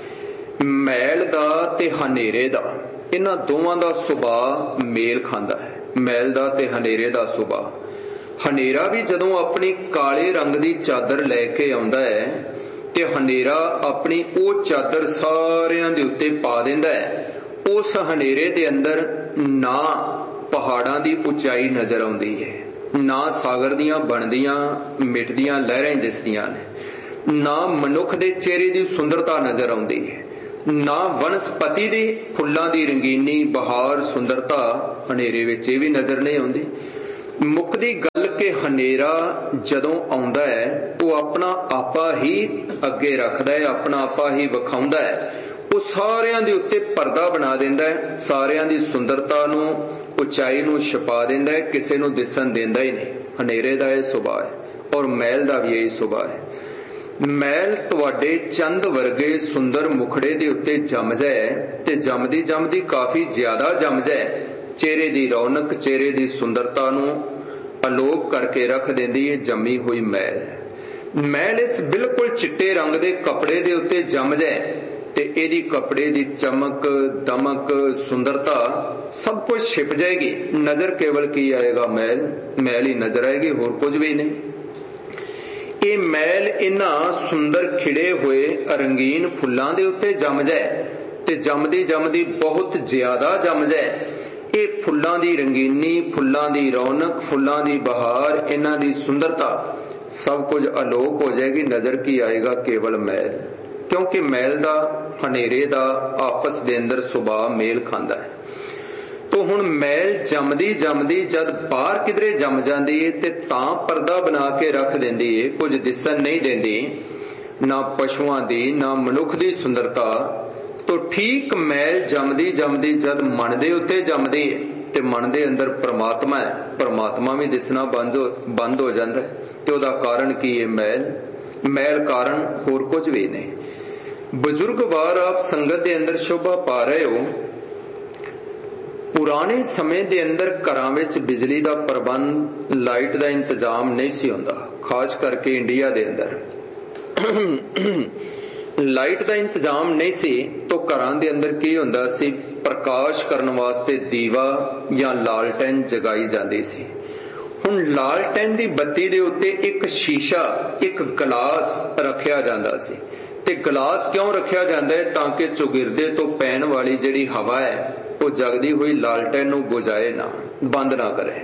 ਮੈਲ ਦਾ ਤੇ ਹਨੇਰੇ ਦਾ, ਇਹਨਾਂ ਦੋਵਾਂ ਦਾ ਸੁਭਾਅ ਮੇਲ ਖਾਂਦਾ ਹੈ। ਮੈਲ ਦਾ ਤੇ ਹਨੇਰੇ ਦਾ ਸੁਭਾਅ। ਹਨੇਰਾ ਵੀ ਜਦੋਂ ਆਪਣੀ ਕਾਲੇ ਰੰਗ ਦੀ ਚਾਦਰ ਲੈ ਕੇ ਆਉਂਦਾ ਹੈ ਤੇ ਹਨੇਰਾ ਆਪਣੀ ਉਹ ਚਾਦਰ ਸਾਰਿਆਂ ਦੇ ਉੱਤੇ ਪਾ ਦਿੰਦਾ ਹੈ। ਉਸ ਹਨੇਰੇ ਦੇ ਅੰਦਰ ਨਾ ਪਹਾੜਾਂ ਦੀ ਉਚਾਈ ਨਜ਼ਰ ਆਉਂਦੀ ਹੈ, ਨਾ ਸਾਗਰ ਦੀਆਂ ਬਣਦੀਆਂ ਮਿਟਦੀਆਂ ਲਹਿਰਾਂ ਦਿਸਦੀਆਂ ਨੇ, ਨਾ ਮਨੁੱਖ ਦੇ ਚਿਹਰੇ ਦੀ ਸੁੰਦਰਤਾ ਨਜ਼ਰ ਆਉਂਦੀ ਹੈ, ਨਾ ਵਨਸਪਤੀ ਦੀ ਫੁੱਲਾਂ ਦੀ ਰੰਗੀਨੀ ਬਹਾਰ ਸੁੰਦਰਤਾ ਹਨੇਰੇ ਵਿੱਚ ਇਹ ਵੀ ਨਜ਼ਰ ਨਹੀਂ ਆਉਂਦੀ। ਮੁੱਕਦੀ ਗੱਲ ਕਿ ਹਨੇਰਾ ਜਦੋਂ ਆਉਂਦਾ ਹੈ ਉਹ ਆਪਣਾ ਆਪਾ ਹੀ ਅੱਗੇ ਰੱਖਦਾ ਹੈ, ਆਪਣਾ ਆਪਾ ਹੀ ਵਿਖਾਉਂਦਾ ਹੈ। ਉਹ ਸਾਰਿਆਂ ਦੇ ਉੱਤੇ ਪਰਦਾ ਬਣਾ ਦਿੰਦਾ ਹੈ, ਸਾਰਿਆਂ ਦੀ ਸੁੰਦਰਤਾ ਨੂੰ, ਉਚਾਈ ਨੂੰ ਛੁਪਾ ਦਿੰਦਾ ਹੈ, ਕਿਸੇ ਨੂੰ ਦਿਸਣ ਦਿੰਦਾ ਹੀ ਨਹੀਂ। ਹਨੇਰੇ ਦਾ ਇਹ ਸੁਭਾਅ ਹੈ ਔਰ ਮੈਲ ਦਾ ਵੀ ਇਹ ਸੁਭਾਅ ਹੈ। ਮੈਲ ਤੁਹਾਡੇ ਚੰਦ ਵਰਗੇ ਸੁੰਦਰ ਮੁਖੜੇ ਦੇ ਉੱਤੇ ਜੰਮ ਜਾਏ ਤੇ ਜੰਮਦੀ ਜੰਮਦੀ ਕਾਫੀ ਜ਼ਿਆਦਾ ਜੰਮ ਜਾਏ। ਚਿਹਰੇ ਦੀ ਰੌਣਕ, ਚਿਹਰੇ ਦੀ ਸੁੰਦਰਤਾ ਨੂੰ ਅਲੋਪ ਕਰਕੇ ਰੱਖ ਦਿੰਦੀ ਹੈ ਜੰਮੀ ਹੋਈ ਮੈਲ। ਮੈਲ ਇਸ ਬਿਲਕੁਲ ਚਿੱਟੇ ਰੰਗ ਦੇ ਕੱਪੜੇ ਦੇ ਉੱਤੇ ਜੰਮ ਜਾਏ ਤੇ ਇਹਦੀ ਕੱਪੜੇ ਦੀ ਚਮਕ, ਦਮਕ, ਸੁੰਦਰਤਾ ਸਭ ਕੁਝ ਛਿਪ ਜਾਏਗੀ। ਨਜ਼ਰ ਕੇਵਲ ਕੀ ਆਏਗਾ? ਮੈਲ, ਮੈਲ ਹੀ ਨਜ਼ਰ ਆਏਗੀ, ਹੋਰ ਕੁਝ ਵੀ ਨਹੀਂ। ਇਹ ਮੈਲ ਇਹਨਾਂ ਸੁੰਦਰ ਖਿੜੇ ਹੋਏ ਰੰਗੀਨ ਫੁੱਲਾਂ ਦੇ ਉੱਤੇ ਜੰਮ ਜਾਏ ਤੇ ਜੰਮਦੀ ਜੰਮਦੀ ਬਹੁਤ ਜ਼ਿਆਦਾ ਜੰਮ ਜਾਏ। ਇਹ ਫੁੱਲਾਂ ਦੀ ਰੰਗੀਨੀ, ਫੁੱਲਾਂ ਦੀ ਰੌਣਕ, ਫੁੱਲਾਂ ਦੀ ਬਹਾਰ, ਇਹਨਾਂ ਦੀ ਸੁੰਦਰਤਾ ਸਭ ਕੁਝ ਅਲੋਪ ਹੋ ਜਾਏਗੀ। ਨਜ਼ਰ ਕੀ ਆਏਗਾ? ਕੇਵਲ ਮੈਲ। ਕਿਉਂਕਿ ਮੈਲ ਦਾ, ਹਨੇਰੇ ਦਾ ਆਪਸ ਦੇ ਅੰਦਰ ਸੁਭਾਅ ਮੇਲ ਖਾਂਦਾ ਹੈ। ਤੋ ਹੁਣ ਮੈਲ ਜੰਮਦੀ ਜੰਮਦੀ ਜਦ ਬਾਹਰ ਕਿਧਰੇ ਜੰਮ ਜਾਂਦੀ ਹੈ ਤੇ ਤਾਂ ਪਰਦਾ ਬਣਾ ਕੇ ਰੱਖ ਦਿੰਦੀ ਹੈ, ਕੁਝ ਦਿਸਣ ਨਹੀਂ ਦਿੰਦੀ, ਨਾ ਪਸ਼ੂਆਂ ਦੀ ਨਾ ਮਨੁੱਖ ਦੀ ਸੁੰਦਰਤਾ। ਤੋ ਠੀਕ ਮੈਲ ਜੰਮਦੀ ਜੰਮਦੀ ਜਦ ਮਨ ਦੇ ਉੱਤੇ ਜੰਮਦੀ ਹੈ ਤੇ ਮਨ ਦੇ ਅੰਦਰ ਪ੍ਰਮਾਤਮਾ ਹੈ, ਪ੍ਰਮਾਤਮਾ ਵੀ ਦਿਸਣਾ ਬੰਦ ਹੋ ਬੰਦ ਹੋ ਜਾਂਦਾ ਹੈ। ਤੇ ਉਹਦਾ ਕਾਰਨ ਕੀ ਹੈ? ਮੈਲ। ਮੈਲ ਕਾਰਨ ਹੋਰ ਕੁਝ ਵੀ ਨਹੀਂ। ਬਜ਼ੁਰਗ ਵਾਰ ਆਪ ਸੰਗਤ ਦੇ ਅੰਦਰ ਸ਼ੋਭਾ ਪਾ ਰਹੇ ਹੋ। ਪੁਰਾਣੇ ਸਮੇਂ ਦੇ ਅੰਦਰ ਘਰਾਂ ਵਿੱਚ ਬਿਜਲੀ ਦਾ ਪ੍ਰਬੰਧ, ਲਾਈਟ ਦਾ ਇੰਤਜ਼ਾਮ ਨਹੀਂ ਸੀ ਹੁੰਦਾ, ਖਾਸ ਕਰਕੇ ਇੰਡੀਆ ਦੇ ਅੰਦਰ ਲਾਈਟ ਦਾ ਇੰਤਜ਼ਾਮ ਨਹੀਂ ਸੀ। ਤਾਂ ਘਰਾਂ ਦੇ ਅੰਦਰ ਕੀ ਹੁੰਦਾ ਸੀ? ਪ੍ਰਕਾਸ਼ ਕਰਨ ਵਾਸਤੇ ਦੀਵਾ ਜਾਂ ਲਾਲਟੈਨ ਜਗਾਈ ਜਾਂਦੀ ਸੀ। ਹੁਣ ਲਾਲਟੈਨ ਦੀ ਬੱਤੀ ਦੇ ਉੱਤੇ ਇੱਕ ਸ਼ੀਸ਼ਾ, ਇੱਕ ਗਲਾਸ ਰੱਖਿਆ ਜਾਂਦਾ ਸੀ। ਤੇ ਗਲਾਸ ਕਿਉਂ ਰੱਖਿਆ ਜਾਂਦਾ ਹੈ? ਤਾਂ ਕਿ ਚੁਗਿਰਦੇ ਤੋਂ ਪੈਣ ਵਾਲੀ ਜਿਹੜੀ ਹਵਾ ਹੈ ਉਹ ਜਗਦੀ ਹੋਈ ਲਾਲਟੈਨ ਨੂੰ ਬੁਝਾਏ ਨਾ, ਬੰਦ ਨਾ ਕਰੇ।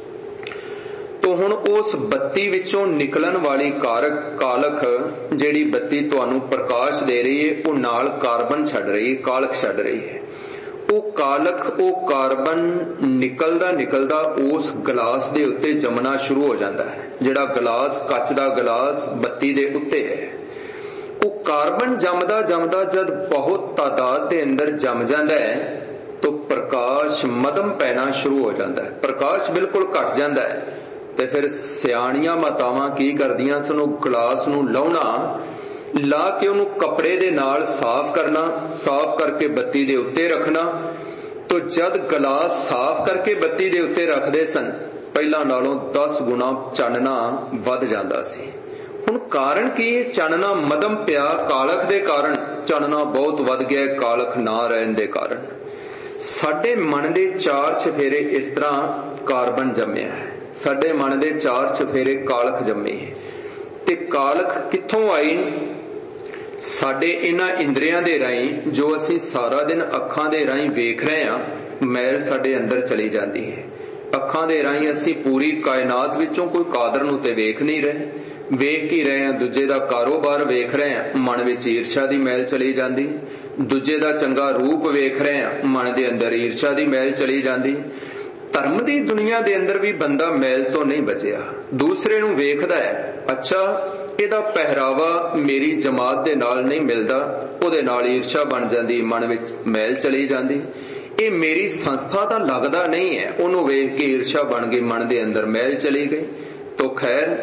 ਤੋ ਹੁਣ ਉਸ ਬੱਤੀ ਵਿੱਚੋਂ ਨਿਕਲਣ ਵਾਲੀ ਕਾਰਕ ਕਾਲਖ, ਜਿਹੜੀ ਬੱਤੀ ਤੁਹਾਨੂੰ ਪ੍ਰਕਾਸ਼ ਦੇ ਰਹੀ ਹੈ, ਉਹ ਨਾਲ ਕਾਰਬਨ ਛੱਡ ਰਹੀ ਹੈ, ਕਾਲਖ ਛੱਡ ਰਹੀ ਹੈ। ਉਹ ਕਾਲਖ, ਉਹ ਕਾਰਬਨ ਨਿਕਲਦਾ ਨਿਕਲਦਾ ਉਸ ਗਲਾਸ ਦੇ ਉੱਤੇ ਜੰਮਣਾ ਸ਼ੁਰੂ ਹੋ ਜਾਂਦਾ ਹੈ। ਜਿਹੜਾ ਗਲਾਸ, ਕੱਚ ਦਾ ਗਲਾਸ ਬੱਤੀ ਦੇ ਉੱਤੇ ਹੈ, ਉਹ ਕਾਰਬਨ ਜੰਮਦਾ ਜੰਮਦਾ ਜਦ ਬਹੁਤ ਤਾਦਾਦ ਦੇ ਅੰਦਰ ਜੰਮ ਜਾਂਦਾ ਹੈ ਤਾਂ ਪ੍ਰਕਾਸ਼ ਮੱਧਮ ਪੈਣਾ ਸ਼ੁਰੂ ਹੋ ਜਾਂਦਾ ਹੈ। ਪ੍ਰਕਾਸ਼ ਬਿਲਕੁਲ ਘਟ ਜਾਂਦਾ ਹੈ ਤੇ ਫਿਰ ਸਿਆਣੀਆਂ ਮਾਤਾਵਾਂ ਕੀ ਕਰਦੀਆਂ ਸਨ? ਉਹ ਗਲਾਸ ਨੂੰ ਲਾਉਣਾ, ਲਾ ਕੇ ਉਹਨੂੰ ਕੱਪੜੇ ਦੇ ਨਾਲ ਸਾਫ਼ ਕਰਨਾ, ਸਾਫ਼ ਕਰਕੇ ਬੱਤੀ ਦੇ ਉੱਤੇ ਰੱਖਣਾ। ਤਾਂ ਜਦ ਗਲਾਸ ਸਾਫ਼ ਕਰਕੇ ਬੱਤੀ ਦੇ ਉੱਤੇ ਰੱਖਦੇ ਸਨ, ਪਹਿਲਾਂ ਨਾਲੋਂ ਦਸ ਗੁਣਾ ਚਾਨਣਾ ਵੱਧ ਜਾਂਦਾ ਸੀ। ਹੁਣ ਕਾਰਨ ਕੀ ਹੈ? ਚਾਨਣਾ ਮੱਧਮ ਪਿਆ, ਕਾਲਖ ਦੇ ਕਾਰਨ ਚਾਨਣਾ ਬਹੁਤ ਵੱਧ ਗਿਆ, ਕਾਲਖ ਨਾ ਰਹਿਣ ਦੇ ਕਾਰਨ। ਸਾਡੇ ਮਨ ਦੇ ਚਾਰ ਚਫੇਰੇ ਇਸ ਤਰ੍ਹਾਂ ਕਾਰਬਨ ਜੰਮਿਆ ਹੈ, ਸਾਡੇ ਮਨ ਦੇ ਚਾਰ ਚਫੇਰੇ ਕਾਲਖ ਜੰਮੇ ਹੈ। ਤੇ ਕਾਲਖ ਕਿੱਥੋਂ ਆਈ? ਸਾਡੇ ਇਹਨਾਂ ਇੰਦਰੀਆਂ ਦੇ ਰਾਹੀਂ, ਜੋ ਅਸੀਂ ਸਾਰਾ ਦਿਨ ਅੱਖਾਂ ਦੇ ਰਾਹੀਂ ਵੇਖ ਰਹੇ ਹਾਂ, ਮੈਲ ਸਾਡੇ ਅੰਦਰ ਚਲੀ ਜਾਂਦੀ ਹੈ। ਅੱਖਾਂ ਦੇ ਰਾਹੀਂ ਅਸੀਂ ਪੂਰੀ ਕਾਇਨਾਤ ਵਿੱਚੋਂ ਕੋਈ ਕਾਦਰ ਨੂੰ ਤੇ ਵੇਖ ਨਹੀਂ ਰਹੇ, ਵੇਖ ਹੀ ਰਹੇ ਹਾਂ, ਦੂਜੇ ਦਾ ਕਾਰੋਬਾਰ ਵੇਖ ਰਹੇ ਹਾਂ, ਮਨ ਵਿੱਚ ਈਰਸ਼ਾ ਦੀ ਮੈਲ ਚਲੀ ਜਾਂਦੀ। ਦੂਜੇ ਦਾ ਚੰਗਾ ਰੂਪ ਵੇਖ ਰਹੇ ਹਾਂ, ਮਨ ਦੇ ਅੰਦਰ ਈਰਸ਼ਾ ਦੀ ਮੈਲ ਚਲੀ ਜਾਂਦੀ। ਧਰਮ ਦੀ ਦੁਨੀਆ ਦੇ ਅੰਦਰ ਵੀ ਬੰਦਾ ਮੈਲ ਤੋਂ ਨਹੀਂ ਬਚਿਆ। ਦੂਸਰੇ ਨੂੰ ਵੇਖਦਾ ਹੈ, ਅੱਛਾ ਇਹਦਾ ਪਹਿਰਾਵਾ ਮੇਰੀ ਜਮਾਤ ਦੇ ਨਾਲ ਨਹੀਂ ਮਿਲਦਾ, ਉਹਦੇ ਨਾਲ ਈਰਸ਼ਾ ਬਣ ਜਾਂਦੀ, ਮਨ ਵਿੱਚ ਮੈਲ ਚਲੀ ਜਾਂਦੀ। ਇਹ ਮੇਰੀ ਸੰਸਥਾ ਦਾ ਲੱਗਦਾ ਨਹੀਂ ਹੈ, ਉਹਨੂੰ ਵੇਖ ਕੇ ਈਰਸ਼ਾ ਬਣ ਗਈ, ਮਨ ਦੇ ਅੰਦਰ ਮੈਲ ਚਲੀ ਗਈ। ਤੋ ਖੈਰ,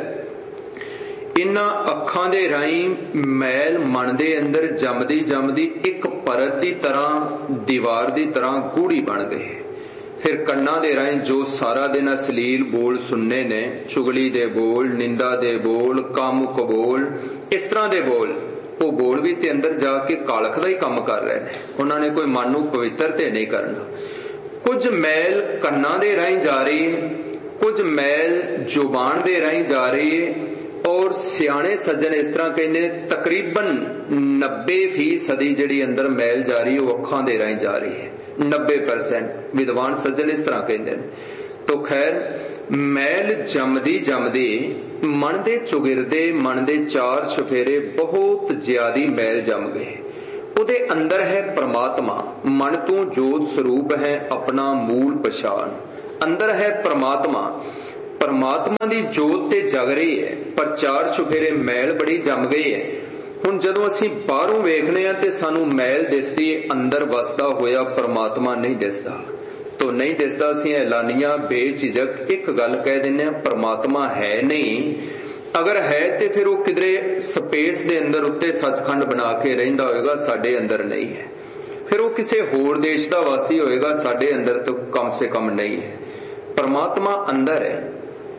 ਇਹਨਾਂ ਅੱਖਾਂ ਦੇ ਰਾਹੀਂ ਮੈਲ ਮਨ ਦੇ ਅੰਦਰ ਜੰਮਦੀ ਜੰਮਦੀ ਇੱਕ ਪਰਤ ਦੀ ਤਰ੍ਹਾਂ, ਦੀਵਾਰ ਦੀ ਤਰ੍ਹਾਂ ਗੂੜੀ ਬਣ ਗਈ। ਫਿਰ ਕੰਨਾਂ ਦੇ ਰਾਹੀਂ ਜੋ ਸਾਰਾ ਦਿਨ ਅਸ਼ਲੀਲ ਬੋਲ ਸੁਣਨੇ ਨੇ, ਚੁਗਲੀ ਦੇ ਬੋਲ, ਨਿੰਦਾ ਦੇ ਬੋਲ, ਕਾਮੁਕ ਬੋਲ, ਇਸ ਤਰ੍ਹਾਂ ਦੇ ਬੋਲ, ਉਹ ਬੋਲ ਵੀ ਤੇ ਅੰਦਰ ਜਾ ਕੇ ਕਾਲਖ ਦਾ ਹੀ ਕੰਮ ਕਰ ਰਹੇ ਨੇ। ਉਹਨਾਂ ਨੇ ਕੋਈ ਮਨ ਨੂੰ ਪਵਿੱਤਰ ਤੇ ਨਹੀਂ ਕਰਨਾ। ਕੁਝ ਮੈਲ ਕੰਨਾਂ ਦੇ ਰਾਹੀਂ ਜਾ ਰਹੀ ਹੈ, ਕੁਝ ਮੈਲ ਜ਼ੁਬਾਨ ਦੇ ਰਾਹੀਂ ਜਾ ਰਹੀ ਹੈ। ਔਰ ਸਿਆਣੇ ਸੱਜਣ ਇਸ ਤਰ੍ਹਾਂ ਕਹਿੰਦੇ ਨੇ, ਤਕਰੀਬਨ ਨੱਬੇ ਫੀਸਦੀ ਜਿਹੜੀ ਅੰਦਰ ਮੈਲ ਜਾ ਰਹੀ ਹੈ ਉਹ ਅੱਖਾਂ ਦੇ ਰਾਹੀਂ ਜਾ ਰਹੀ ਹੈ। ਨੱਬੇ ਪਰਸੈਂਟ ਵਿਦਵਾਨ ਸੱਜਣ ਇਸ ਤਰ੍ਹਾਂ ਕਹਿੰਦੇ ਨੇ। ਤੋ ਖੈਰ, ਮੈਲ ਜੰਮਦੀ ਜੰਮਦੀ ਮਨ ਦੇ ਚੁਗਿਰਦੇ, ਮਨ ਦੇ ਚਾਰ ਚਫੇਰੇ ਬਹੁਤ ਜ਼ਿਆਦੀ ਮੈਲ ਜੰਮ ਗਏ। ਉਹਦੇ ਅੰਦਰ ਹੈ ਪ੍ਰਮਾਤਮਾ, ਮਨ ਤੋਂ ਜੋਤ ਸਰੂਪ ਹੈ ਆਪਣਾ ਮੂਲ ਪਛਾਣ, ਅੰਦਰ ਹੈ ਪ੍ਰਮਾਤਮਾ। परमात्मा दी जोत ते जग रही है, पर चार चुफेरे मैल बड़ी जम गई है। हुण जदों असीं बाहरों वेखने आ ते सानूं मैल दिसदी, अंदर वसदा होया परमात्मा नहीं दिसदा। तो नहीं दिसदा, असीं ऐलानिया बेझिझक एक गल कह दिंदे आ, परमात्मा है नहीं। अगर है तो फिर वो किधरे स्पेस दे अंदर उत्ते सचखंड बना के रहिंदा होएगा, साडे अंदर नहीं है। फिर वो किसी होर देश का वासी होएगा, साडे अंदर तो कम से कम नहीं है। परमात्मा अंदर है।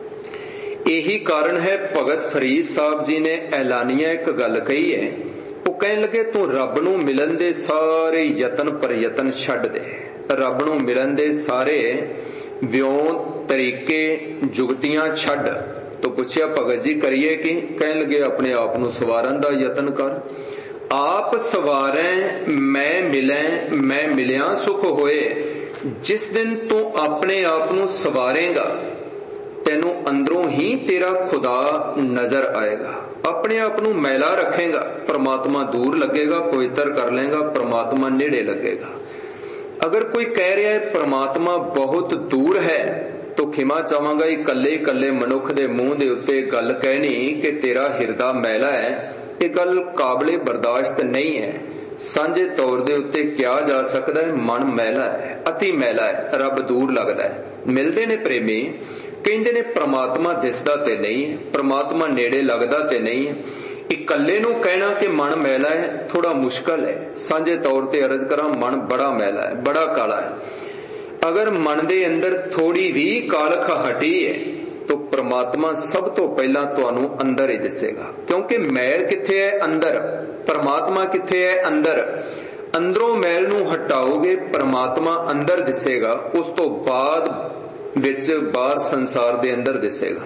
यही कारण है भगत फरीद साहब जी ने ऐलानिया एक गल कही है। वो कहने लगे, तू रब नूं मिलन दे सारे यतन प्रयतन छड्ड दे। रब नूं मिलन दे सारे व्यों तरीके जुगतियां छड्ड। तो पूछया, भगत जी करिए कि? कहने लगे, अपने आप नूं सवारन दा यतन कर। आप सवारें मैं मिलें, मैं मिलिया सुख होए। जिस दिन तू अपने आप नूं सवारेगा, तेनों अंदरों ही तेरा खुदा नजर आएगा। अपने आप नूं मैला रखेगा, परमात्मा दूर लगेगा। पवित्र कर लेगा, परमात्मा नेड़े लगेगा। अगर कोई कह रहा है परमात्मा बहुत दूर है, तो खिमा चाहांगा, इकल्ले इकल्ले मनुख दे मुंह दे उत्ते गल कहनी कि तेरा हिरदा मैला है, ये गल काबले बर्दाश्त नहीं है। सांझे तौर दे उत्ते क्या जा सकता है, मन मैला है, अति मैला है, रब दूर लगदा है। मिलदे ने प्रेमी, कहंदे ने परमात्मा दिसदा ते नहीं है, परमात्मा नेड़े लगदा ते नहीं है। इकल्ले नूं कहना कि मन मैला है थोड़ा मुश्किल है। सांझे तौर ते अर्ज करा, मन बड़ा मैला है, बड़ा काला है। अगर मन दे अंदर थोड़ी भी कालख हटी है, तो परमात्मा सब तो पहला तुहानू अंदर ही दिसेगा। क्योंकि मैल किथे है? अंदर। परमात्मा किथे है? अंदर। अंदरों मैल नू हटाओगे, परमात्मा अंदर दिसेगा। उस तो बाद विच बाहर संसार दे अंदर दिसेगा।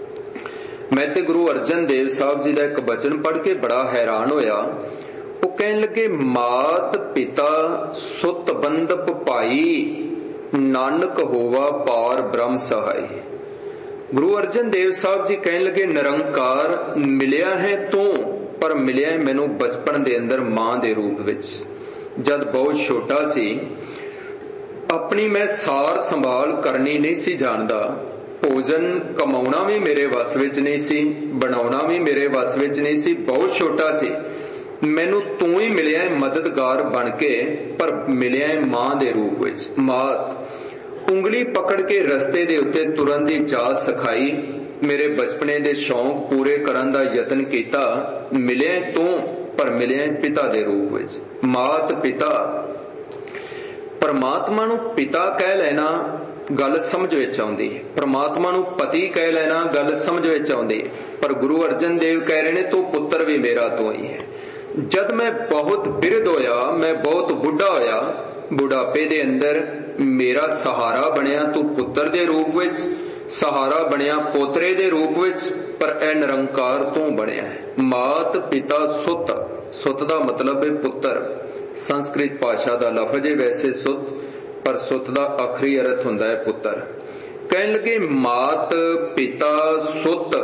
मैं ते गुरु अर्जन देव साहब जी का एक बचन पढ़ के बड़ा हैरान होया। वो कहने लगे, मात पिता सुत बंदप भाई, नानक होवा पार ब्रह्म सहाय। गुरु अर्जन देव साहब जी कहने लगे, निरंकार मिलिया है तू, पर मिलिया है मैनू बचपन दे अंदर मां दे रूप विच। जद बहुत छोटा सी, अपनी मैं सार संभाल करनी नहीं सी जानदा। भोजन कमाउणा भी मेरे वस विच नहीं सी, बनाउणा भी मेरे वस विच नहीं सी। बहुत छोटा सी, मैनू तू ही मिलिया है मददगार बन के, पर मिलिया है मां दे रूप विच। मात उंगली पकड़ के रस्ते दे उत्ते तुरन दी जाच सिखाई, मेरे बचपने दे शौक पूरे करन दा यतन कीता। मिले तू, पर मिले पिता दे रूप विच। मात पिता, परमात्मा नू पिता कह लेना गल समझ विच आउंदी है, परमात्मा नू पति कह लेना गल समझ विच आउंदी है। पर गुरु अर्जन देव कह रहे ने, तू पुत्र भी मेरा तो ही है। जद मैं बहुत बिरध होया, मैं बहुत बुढ़ा होया, बुढ़ापे दे अंदर मेरा सहारा बनिया तू पुत्र दे रूप विच, सहारा बनिया पोतरे दे रूप विच, पर ए निरंकार तू बनिया है। मात पिता सुत, सुत दा मतलब है पुत्र। संस्कृत भाषा दा लफज है वैसे सुत, पर सुत दा आखिरी अर्थ हुंदा है पुत्र। कहने लगे, मात पिता सुत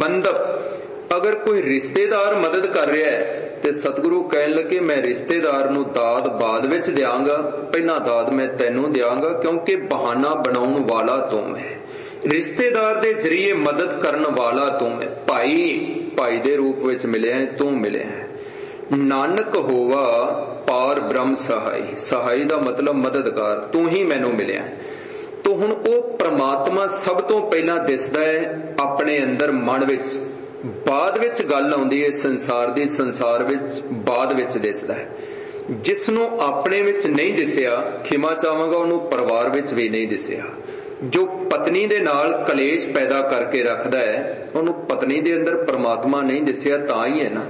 बंधप। अगर कोई रिश्तेदार मदद कर रहा है, ते सतगुरु कहने लगे, मैं रिश्तेदार नू दाद बाद विच दियांगा, पहला दाद मैं तैनू दियांगा, क्योंकि बहाना बनाउण वाला तू है। रिश्तेदार दे जरिए मदद करन वाला तू है। भाई, भाई दे रूप विच मिले है, तू मिले है। नानक होवा पार ब्रह्म सहाय। सहाय दा मतलब मददगार, तू ही मैनू मिलिया। तो हुण ओ परमात्मा सब तो पहला दिसदा है अपने अंदर मन विच, बाद विच गल आउंदी है संसार दी, संसार विच बाद विच दिसदा है। जिसनों अपने विच नहीं दिसिया, खिमा चाहांगा, उन्हों परिवार विच भी नहीं दिसिया। जो पत्नी दे नाल कलेश पैदा करके रखदा है, उन्हों पत्नी दे अंदर परमात्मा नहीं दिसिया, तां ही है ना।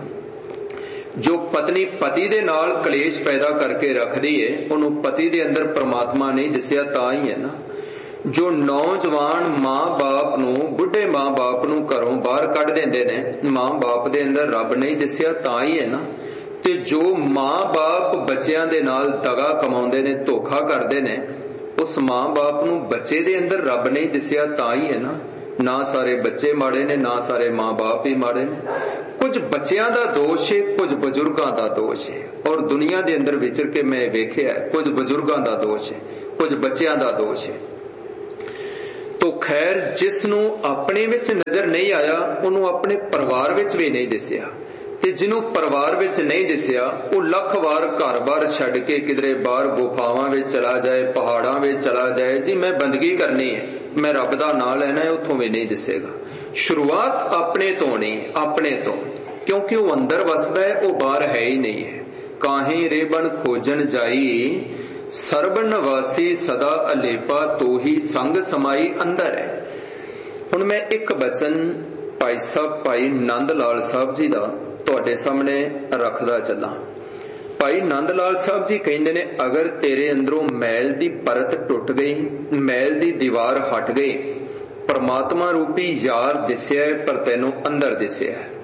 जो पत्नी पति दे नाल कलेश पैदा करके रखदी है, उन्हों पति दे अंदर परमात्मा नहीं दिसिया, तां ही है ना। जो नौजवान मां बाप नू, बुढ़े मां बाप नू घरों बाहर कढ देंदे ने, मां बाप दे अंदर रब नहीं दिसिया, तां ही है ना। ते जो मां बाप बच्चियां दे नाल दगा कमाउंदे ने, धोखा करदे ने, उस मां बाप नू बच्चे दे अंदर रब नहीं दिसिया, तां ही है ना। ना सारे बच्चे माड़े ने, ना सारे मां बाप ही माड़े ने। कुछ बच्चियां दा दोष है, कुछ बजुर्गां दा दोष है। और दुनिया दे अंदर विचर के मैं वेखिया, कुछ बजुर्गां दा दोष है, कुछ बच्चियां दा दोष है। तो खैर जिसनों अपने विच नजर नहीं आया उन्होंने अपने परिवार विच भी नहीं दिसिया, ते जिन्हों परिवार विच नहीं दिसिया वो लख वार घर बार छड्ड के किधरे बाहर गुफावां विच चला जाए, पहाड़ां विच चला जाए, जी मैं बंदगी करनी है, मैं रब दा नाम लैना है, उत्थों भी नहीं दिसेगा। शुरुआत अपने तो नहीं, अपने तो, क्योंकि वो अंदर वसदा है, वो बाहर है ही नहीं है। काहीं रेबन खोजन जाई सर्ब निवासी सदा अलेपा तो ही संग समाई अंदर है। हुण मैं एक बचन भाई साहब भाई नंद लाल साहब जी का तुहाडे सामने रखदा चला। भाई नंद लाल साहब जी कहंदे ने, अगर तेरे अंदरों मैल दी परत टुट गई, मैल दी दीवार हट गई, परमात्मा रूपी यार दिसिया है पर तैनूं अंदर दिसिया है।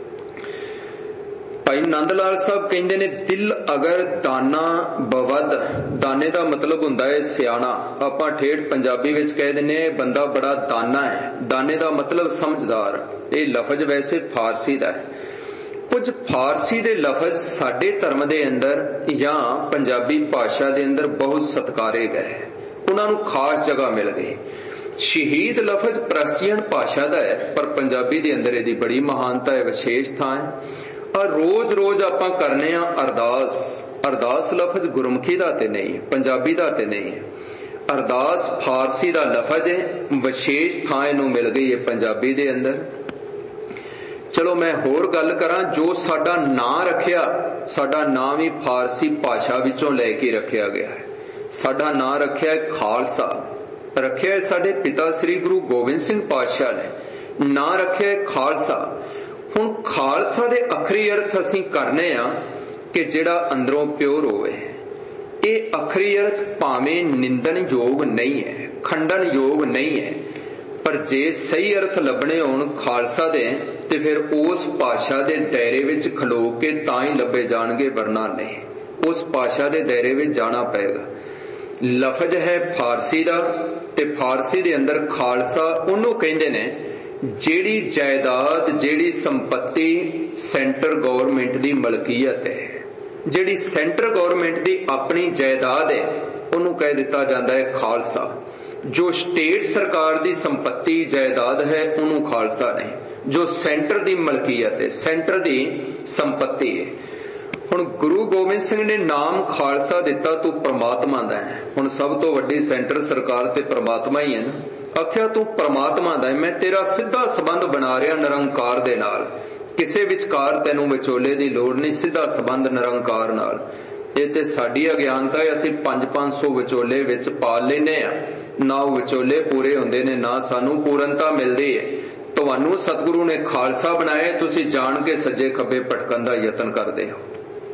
भाई नंद लाल साहब कहंदे ने, दिल अगर दाना बवद, दाने का मतलब हुंदा है सियाणा, आपां ठेठ पंजाबी विच कह दिंदे ने बंदा बड़ा दाना है, दाने का मतलब समझदार। ये लफज वैसे फारसी का है। कुछ फारसी दे लफज साडे धर्म दे अंदर या पंजाबी भाषा दे अंदर बहुत सत्कारे गए, उन्हां नूं खास जगह मिल गई। शहीद लफज पर्शियन भाषा का है, पर पंजाबी दे अंदर इहदी बड़ी महानता है, विशेष थां है। और रोज रोज आपां करने आ अरदास, अरदास लफज गुरमुखी दा ते नहीं है, पंजाबी दा ते नहीं है। अरदास फारसी दा लफज है, विशेष थां इहनूं मिल गई है पंजाबी दे अंदर। चलो मैं होर गल करां, जो साडा नां रखिया, साडा नां भी फारसी भाषा विचों लैके रखिया गया है। साडा नां रखिया है खालसा, रखिया है साडे पिता श्री गुरु गोबिंद सिंह पातशाह ने, नां रखिया है खालसा। हुण खालसा दे अखरी अर्थ असीं करने आ कि जिहड़ा अंदरों प्योर होवे। ये अखरी अर्थ भावें निंदन योग नहीं है, खंडन योग नहीं है, पर जे सही अर्थ लभने होण खालसा दे ते फिर उस भाषा दे दायरे विच खलो के तां ही लभे जाणगे, वरना नहीं। उस भाषा दे दायरे विच जाना पएगा। लफज है फारसी दा, ते फारसी दे अंदर खालसा उन्हों कहंदे ने जेड़ी जायदाद, जेड़ी संपत्ति सेंटर गवर्नमेंट दी मलकीयत है, जेड़ी सेंटर गवर्नमेंट दी अपनी जायदाद है, उन्हों कह दिता जाता है खालसा। जो स्टेट सरकार दी संपत्ति जायदाद है उन्हों खालसा नहीं। जो सेंटर दी मलकीयत है, सेंटर दी संपत्ति है। हुण गुरु गोबिंद सिंह ने नाम खालसा दिता तू परमात्मा दा है। हुण सब तो वड्डी सेंटर सरकार ते परमात्मा ही है ना। आख्या तू परमात्मा दा है, मैं तेरा सीधा संबंध बना रहा निरंकार दे नाल, किसे विचकार तैनूं विचोले दी लोड़ नहीं, सीधा संबंध निरंकार नाल। ये ते साडी अज्ञानता है, असीं पंज पंज सौ विचोले विच पाल लेने आ, ना वो विचोले पूरे हुंदे ने, ना सानू पूरनता मिलदी है। तुहानू सतगुरु ने खालसा बनाया, तुसीं जाण के सज्जे खब्बे भटकण दा यतन करदे हो।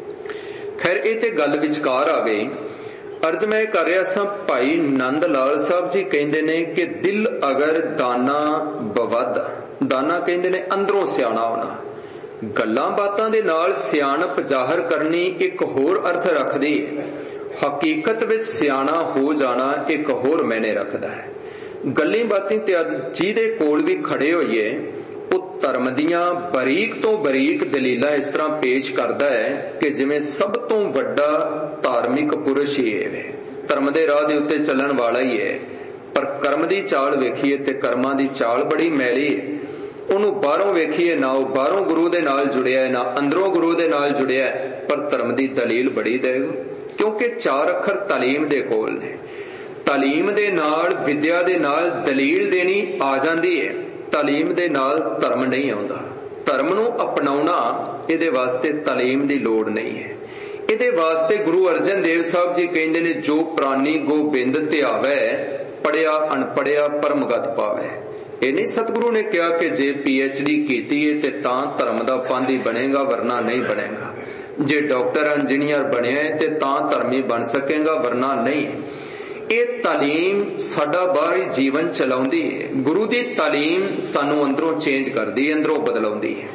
खैर ये ते गल विचकार आ गई। अर्ज मैं कर रहा सा, भाई नंद लाल साहब जी कहंदे ने कि दिल अगर दाना बवद, दाना कहंदे ने अंदरों सियाणा होना। गल्लां बातां दे नाल सियाणप जाहिर करनी एक होर अर्थ रखदी है, हकीकत विच सियाणा हो जाना एक होर मैने रखदा है। गल्ली बातें ते अज जिहदे कोल भी खड़े होइए ਉਹ ਧਰਮ ਦੀਆਂ ਬਰੀਕ ਤੋਂ ਬਰੀਕ ਦਲੀਲਾਂ ਇਸ ਤਰ੍ਹਾਂ ਪੇਸ਼ ਕਰਦਾ ਹੈ ਕਿ ਜਿਵੇਂ ਸਭ ਤੋਂ ਵੱਡਾ ਧਾਰਮਿਕ ਪੁਰਸ਼ ਹੀ ਹੈ, ਧਰਮ ਦੇ ਰਾਹ ਦੇ ਉੱਤੇ ਚੱਲਣ ਵਾਲਾ ਹੀ ਹੈ, ਪਰ ਕਰਮ ਦੀ ਚਾਲ ਵੇਖੀਏ ਤੇ ਕਰਮਾਂ ਦੀ ਚਾਲ ਬੜੀ ਮੈਲੀ ਹੈ। ਉਹਨੂੰ ਬਾਹਰੋਂ ਵੇਖੀਏ ਨਾ ਉਹ ਬਾਹਰੋਂ ਗੁਰੂ ਦੇ ਨਾਲ ਜੁੜਿਆ ਹੈ, ਨਾ ਅੰਦਰੋਂ ਗੁਰੂ ਦੇ ਨਾਲ ਜੁੜਿਆ ਹੈ, ਪਰ ਧਰਮ ਦੀ ਦਲੀਲ ਬੜੀ ਦੇਗਾ, ਕਿਉਂਕਿ ਚਾਰ ਅੱਖਰ ਤਾਲੀਮ ਦੇ ਕੋਲ ਨੇ। ਤਾਲੀਮ ਦੇ ਨਾਲ, ਵਿਦਿਆ ਦੇ ਨਾਲ ਦਲੀਲ ਦੇਣੀ ਆ ਜਾਂਦੀ ਹੈ, ਤਾਲੀਮ ਦੇ ਨਾਲ ਧਰਮ ਨਹੀਂ ਆਉਂਦਾ। ਧਰਮ ਨੂੰ ਅਪਣਾਉਣਾ ਇਹਦੇ ਵਾਸਤੇ ਤਾਲੀਮ ਦੀ ਲੋੜ ਨਹੀਂ ਹੈ। ਇਹਦੇ ਵਾਸਤੇ ਗੁਰੂ ਅਰਜਨ ਦੇਵ ਸਾਹਿਬ ਜੀ ਕਹਿੰਦੇ ਨੇ, ਜੋ ਪ੍ਰਾਨੀ ਗੋਬਿੰਦ ਧਿਆਵੈ, ਪੜਿਆ ਅਣਪੜਿਆ ਪਰਮਗਤ ਪਾਵੈ। ਇਹ ਨਹੀਂ ਸਤਿਗੁਰੂ ਨੇ ਕਿਹਾ ਕਿ ਜੇ ਪੀ ਐਚ ਡੀ ਕੀਤੀ ਹੈ ਤੇ ਤਾਂ ਧਰਮ ਦਾ ਪਾਂਧੀ ਬਣੇਗਾ, ਵਰਨਾ ਨਹੀਂ ਬਣੇਗਾ। ਜੇ ਡਾਕਟਰ ਇੰਜੀਨੀਅਰ ਬਣਿਆ ਹੈ ਤੇ ਤਾਂ ਧਰਮੀ ਬਣ ਸਕੇਗਾ, ਵਰਨਾ ਨਹੀਂ। ਇਹ ਤਾਲੀਮ ਸਾਡਾ ਬਾਹਰੀ ਜੀਵਨ ਚਲਾਉਂਦੀ ਹੈ। ਗੁਰੂ ਦੀ ਤਾਲੀਮ ਸਾਨੂੰ ਅੰਦਰੋਂ ਚੇਂਜ ਕਰਦੀ ਹੈ, ਅੰਦਰੋਂ ਬਦਲਾਉਂਦੀ ਹੈ।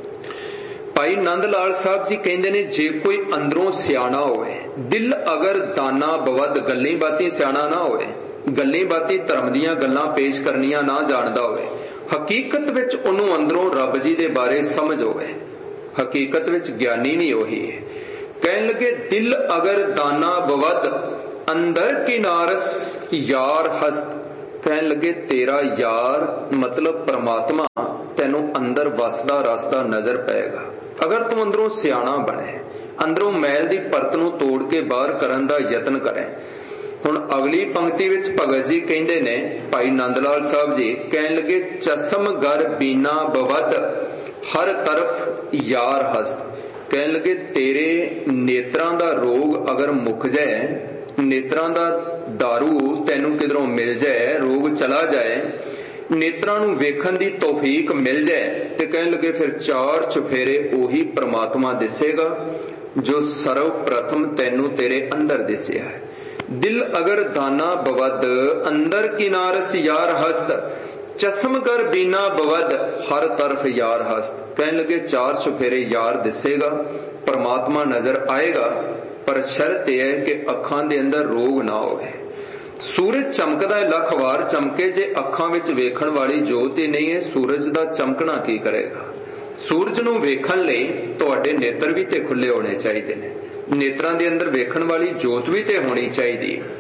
ਭਾਈ ਨੰਦ ਲਾਲ ਸਾਹਿਬ ਜੀ ਕਹਿੰਦੇ ਨੇ, ਜੇ ਕੋਈ ਅੰਦਰੋਂ ਸਿਆਣਾ ਹੋਵੇ, ਦਿਲ ਅਗਰ ਦਾਨਾ ਬਵਦ, ਗੱਲੀ ਬਾਤੀ ਸਿਆਣਾ ਨਾ ਹੋਵੇ, ਗੱਲੀ ਬਾਤੀ ਧਰਮ ਦੀਆਂ ਗੱਲਾਂ ਪੇਸ਼ ਕਰਨੀਆਂ ਨਾ ਜਾਣਦਾ ਹੋਵੇ, ਹਕੀਕਤ ਵਿੱਚ ਉਹਨੂੰ ਅੰਦਰੋਂ ਰੱਬ ਜੀ ਦੇ ਬਾਰੇ ਸਮਝ ਹੋਵੇ, ਹਕੀਕਤ ਵਿੱਚ ਗਿਆਨੀ ਨਹੀਂ ਉਹੀ ਹੈ। ਕਹਿਣ ਲੱਗੇ, ਦਿਲ ਅਗਰ ਦਾਨਾ ਬਵਦ, अंदर की नारस यार हस्त, ਕਹਿਣ ਲੱਗੇ ਤੇਰਾ ਯਾਰ ਮਤਲਬ ਪ੍ਰਮਾਤਮਾ ਤੈਨੂੰ ਅੰਦਰ ਵਸਦਾ ਰਸਦਾ ਨਜ਼ਰ ਪਏਗਾ ਅਗਰ ਤੂੰ ਅੰਦਰੋਂ ਸਿਆਣਾ ਬਣੇ, ਅੰਦਰੋਂ ਮੈਲ ਦੀ ਪਰਤ ਨੂੰ ਤੋੜ ਕੇ ਬਾਹਰ ਕਰਨ ਦਾ ਯਤਨ ਕਰੇ। ਹੁਣ ਅਗਲੀ ਪੰਕਤੀ ਵਿੱਚ ਭਗਤ ਜੀ ਕਹਿੰਦੇ ਨੇ, ਭਾਈ ਨੰਦ ਲਾਲ ਸਾਹਿਬ ਜੀ ਕਹਿਣ ਲੱਗੇ ਚਸਮ ਗਰ ਬੀਨਾ ਬਵਦ ਹਰ ਤਰਫ ਯਾਰ ਹਸਤ। ਕਹਿਣ ਲੱਗੇ ਤੇਰੇ ਨੇਤਰਾਂ ਦਾ ਰੋਗ ਅਗਰ ਮੁੱਕ ਜਾਏ, ਨੇਤਰਾਂ ਦਾ ਦਾਰੂ ਤੈਨੂੰ ਕਿਧਰੋਂ ਮਿਲ ਜਾਏ, ਰੋਗ ਚਲਾ ਜਾਏ, ਨੇਤਰਾਂ ਨੂੰ ਵੇਖਣ ਦੀ ਤੌਫੀਕ ਮਿਲ ਜਾਏ ਤੇ ਕਹਿਣ ਲੱਗੇ ਫਿਰ ਚਾਰ ਚੁਫੇਰੇ ਉਹੀ ਪ੍ਰਮਾਤਮਾ ਦਿਸੇਗਾ ਜੋ ਸਰਵ ਪ੍ਰਥਮ ਤੈਨੂੰ ਤੇਰੇ ਅੰਦਰ ਦਿਸਿਆ ਹੈ। ਦਿਲ ਅਗਰ ਦਾਨਾ ਬਵਦ ਅੰਦਰ ਕਿਨਾਰਸ ਯਾਰ ਹਸਤ ਚਸਮ ਕਰ ਬੀਨਾ ਬਵਦ ਹਰ ਤਰਫ ਯਾਰ ਹਸਤ। ਕਹਿਣ ਲੱਗੇ ਚਾਰ ਚੁਫੇਰੇ ਯਾਰ ਦਿਸੇਗਾ, ਪ੍ਰਮਾਤਮਾ ਨਜ਼ਰ ਆਏਗਾ, ਪਰ ਸ਼ਰਤ ਇਹ ਹੈ ਕਿ ਅੱਖਾਂ ਦੇ ਅੰਦਰ ਰੋਗ ਨਾ ਹੋਵੇ। ਸੂਰਜ ਚਮਕਦਾ ਲੱਖ ਵਾਰ ਚਮਕੇ, ਜੇ ਅੱਖਾਂ ਵਿੱਚ ਵੇਖਣ ਵਾਲੀ ਜੋਤ ਹੀ ਨਹੀਂ ਹੈ, ਸੂਰਜ ਦਾ ਚਮਕਣਾ ਕੀ ਕਰੇਗਾ। ਸੂਰਜ ਨੂੰ ਵੇਖਣ ਲਈ ਤੁਹਾਡੇ ਨੇਤਰ ਵੀ ਤੇ ਖੁੱਲੇ ਹੋਣੇ ਚਾਹੀਦੇ ਨੇ, ਨੇਤਰਾਂ ਦੇ ਅੰਦਰ ਵੇਖਣ ਵਾਲੀ ਜੋਤ ਵੀ ਤੇ ਹੋਣੀ ਚਾਹੀਦੀ ਹੈ।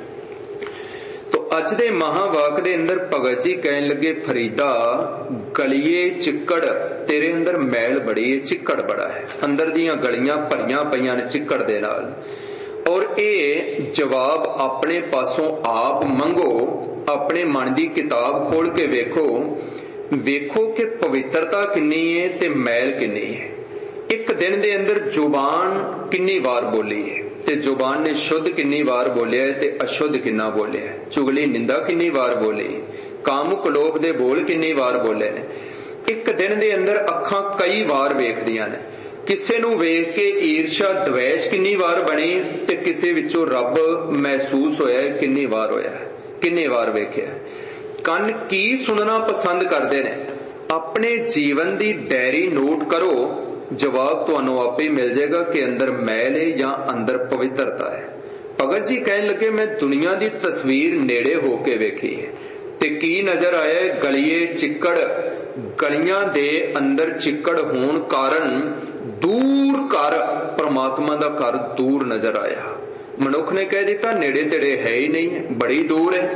ਤੋ ਅੱਜ ਦੇ ਮਹਾਵਾਕ ਦੇ ਅੰਦਰ ਭਗਤ ਜੀ ਕਹਿਣ ਲੱਗੇ ਫਰੀਦਾ ਗਲੀਏ ਚਿੱਕੜ, ਤੇਰੇ ਅੰਦਰ ਮੈਲ ਬੜੀ ਹੈ, ਚਿੱਕੜ ਬੜਾ ਹੈ, ਅੰਦਰ ਦੀਆਂ ਗਲੀਆਂ ਭਰੀਆਂ ਪਈਆਂ ਨੇ ਚਿੱਕੜ ਦੇ ਨਾਲ। ਔਰ ਇਹ ਜਵਾਬ ਆਪਣੇ ਪਾਸੋਂ ਆਪ ਮੰਗੋ, ਆਪਣੇ ਮਨ ਦੀ ਕਿਤਾਬ ਖੋਲ ਕੇ ਵੇਖੋ, ਵੇਖੋ ਕਿ ਪਵਿੱਤਰਤਾ ਕਿੰਨੀ ਹੈ ਤੇ ਮੈਲ ਕਿੰਨੀ ਹੈ। ਇੱਕ ਦਿਨ ਦੇ ਅੰਦਰ ਜ਼ੁਬਾਨ ਕਿੰਨੀ ਵਾਰ ਬੋਲੀ ਹੈ ਤੇ ਜ਼ੁਬਾਨ ਨੇ ਸ਼ੁੱਧ ਕਿੰਨੀ ਵਾਰ ਬੋਲਿਆ ਤੇ ਅਸ਼ੁੱਧ ਕਿੰਨਾ ਬੋਲਿਆ, ਚੁਗਲੀ ਨਿੰਦਾ ਕਿੰਨੀ ਵਾਰ ਬੋਲੀ, ਕਾਮੁਕ ਲੋਭ ਦੇ ਬੋਲ ਕਿੰਨੀ ਵਾਰ ਬੋਲੇ ਨੇ। ਇੱਕ ਦਿਨ ਦੇ ਅੰਦਰ ਅੱਖਾਂ ਕਈ ਵਾਰ ਵੇਖਦੀਆਂ ਨੇ, ਕਿਸੇ ਨੂੰ ਵੇਖ ਕੇ ਈਰਸ਼ਾ ਦਵੇਸ਼ ਕਿੰਨੀ ਵਾਰ ਬਣੀ ਤੇ ਕਿਸੇ ਵਿੱਚੋਂ ਰੱਬ ਮਹਿਸੂਸ ਹੋਇਆ ਕਿੰਨੀ ਵਾਰ ਹੋਇਆ, ਕਿੰਨੀ ਵਾਰ ਵੇਖਿਆ। ਕੰਨ ਕੀ ਸੁਣਨਾ ਪਸੰਦ ਕਰਦੇ ਨੇ, ਆਪਣੇ ਜੀਵਨ ਦੀ ਡਾਇਰੀ ਨੋਟ ਕਰੋ, ਜਵਾਬ ਤੁਹਾਨੂੰ ਆਪੇ ਹੀ ਮਿਲ ਜਾਏਗਾ ਕਿ ਅੰਦਰ ਮੈਲ ਹੈ ਜਾਂ ਅੰਦਰ ਪਵਿੱਤਰਤਾ ਹੈ। ਭਗਤ ਜੀ ਕਹਿਣ ਲੱਗੇ ਮੈਂ ਦੁਨੀਆ ਦੀ ਤਸਵੀਰ ਨੇੜੇ ਹੋ ਕੇ ਵੇਖੀ ਹੈ ਤੇ ਕੀ ਨਜ਼ਰ ਆਇਆ, ਗਲੀਏ ਚਿੱਕੜ, ਗਲੀਆਂ ਦੇ ਅੰਦਰ ਚਿੱਕੜ ਹੋਣ ਕਾਰਨ ਦੂਰ ਘਰ, ਪ੍ਰਮਾਤਮਾ ਦਾ ਘਰ ਦੂਰ ਨਜ਼ਰ ਆਇਆ। ਮਨੁੱਖ ਨੇ ਕਹਿ ਦਿੱਤਾ ਨੇੜੇ ਤੇੜੇ ਹੈ ਹੀ ਨਹੀਂ, ਬੜੀ ਦੂਰ ਹੈ।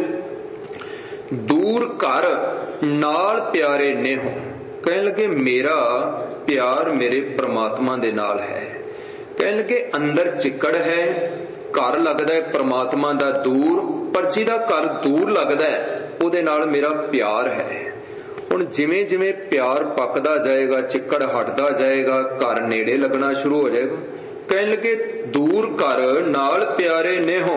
ਦੂਰ ਘਰ ਨਾਲ ਪਿਆਰੇ ਨੇਹੋ, ਕਹਿਣ ਲੱਗੇ ਮੇਰਾ ਪਿਆਰ ਮੇਰੇ ਪ੍ਰਮਾਤਮਾ ਦੇ ਨਾਲ ਹੈ। ਕਹਿਣ ਲੱਗੇ ਅੰਦਰ ਚਿੱਕੜ ਹੈ, ਘਰ ਲੱਗਦਾ ਹੈ ਪ੍ਰਮਾਤਮਾ ਦਾ ਦੂਰ, ਪਰ ਜਿਹਦਾ ਘਰ ਦੂਰ ਲੱਗਦਾ ਹੈ ਉਹਦੇ ਨਾਲ ਮੇਰਾ ਪਿਆਰ ਹੈ। ਹੁਣ ਜਿਵੇਂ ਜਿਵੇਂ ਪਿਆਰ ਪੱਕਦਾ ਜਾਏਗਾ, ਚਿੱਕੜ ਹਟਦਾ ਜਾਏਗਾ, ਘਰ ਨੇੜੇ ਲੱਗਣਾ ਸ਼ੁਰੂ ਹੋ ਜਾਏਗਾ। ਕਹਿਣ ਲੱਗੇ ਦੂਰ ਘਰ ਨਾਲ ਪਿਆਰੇ ਨੇਹੋ,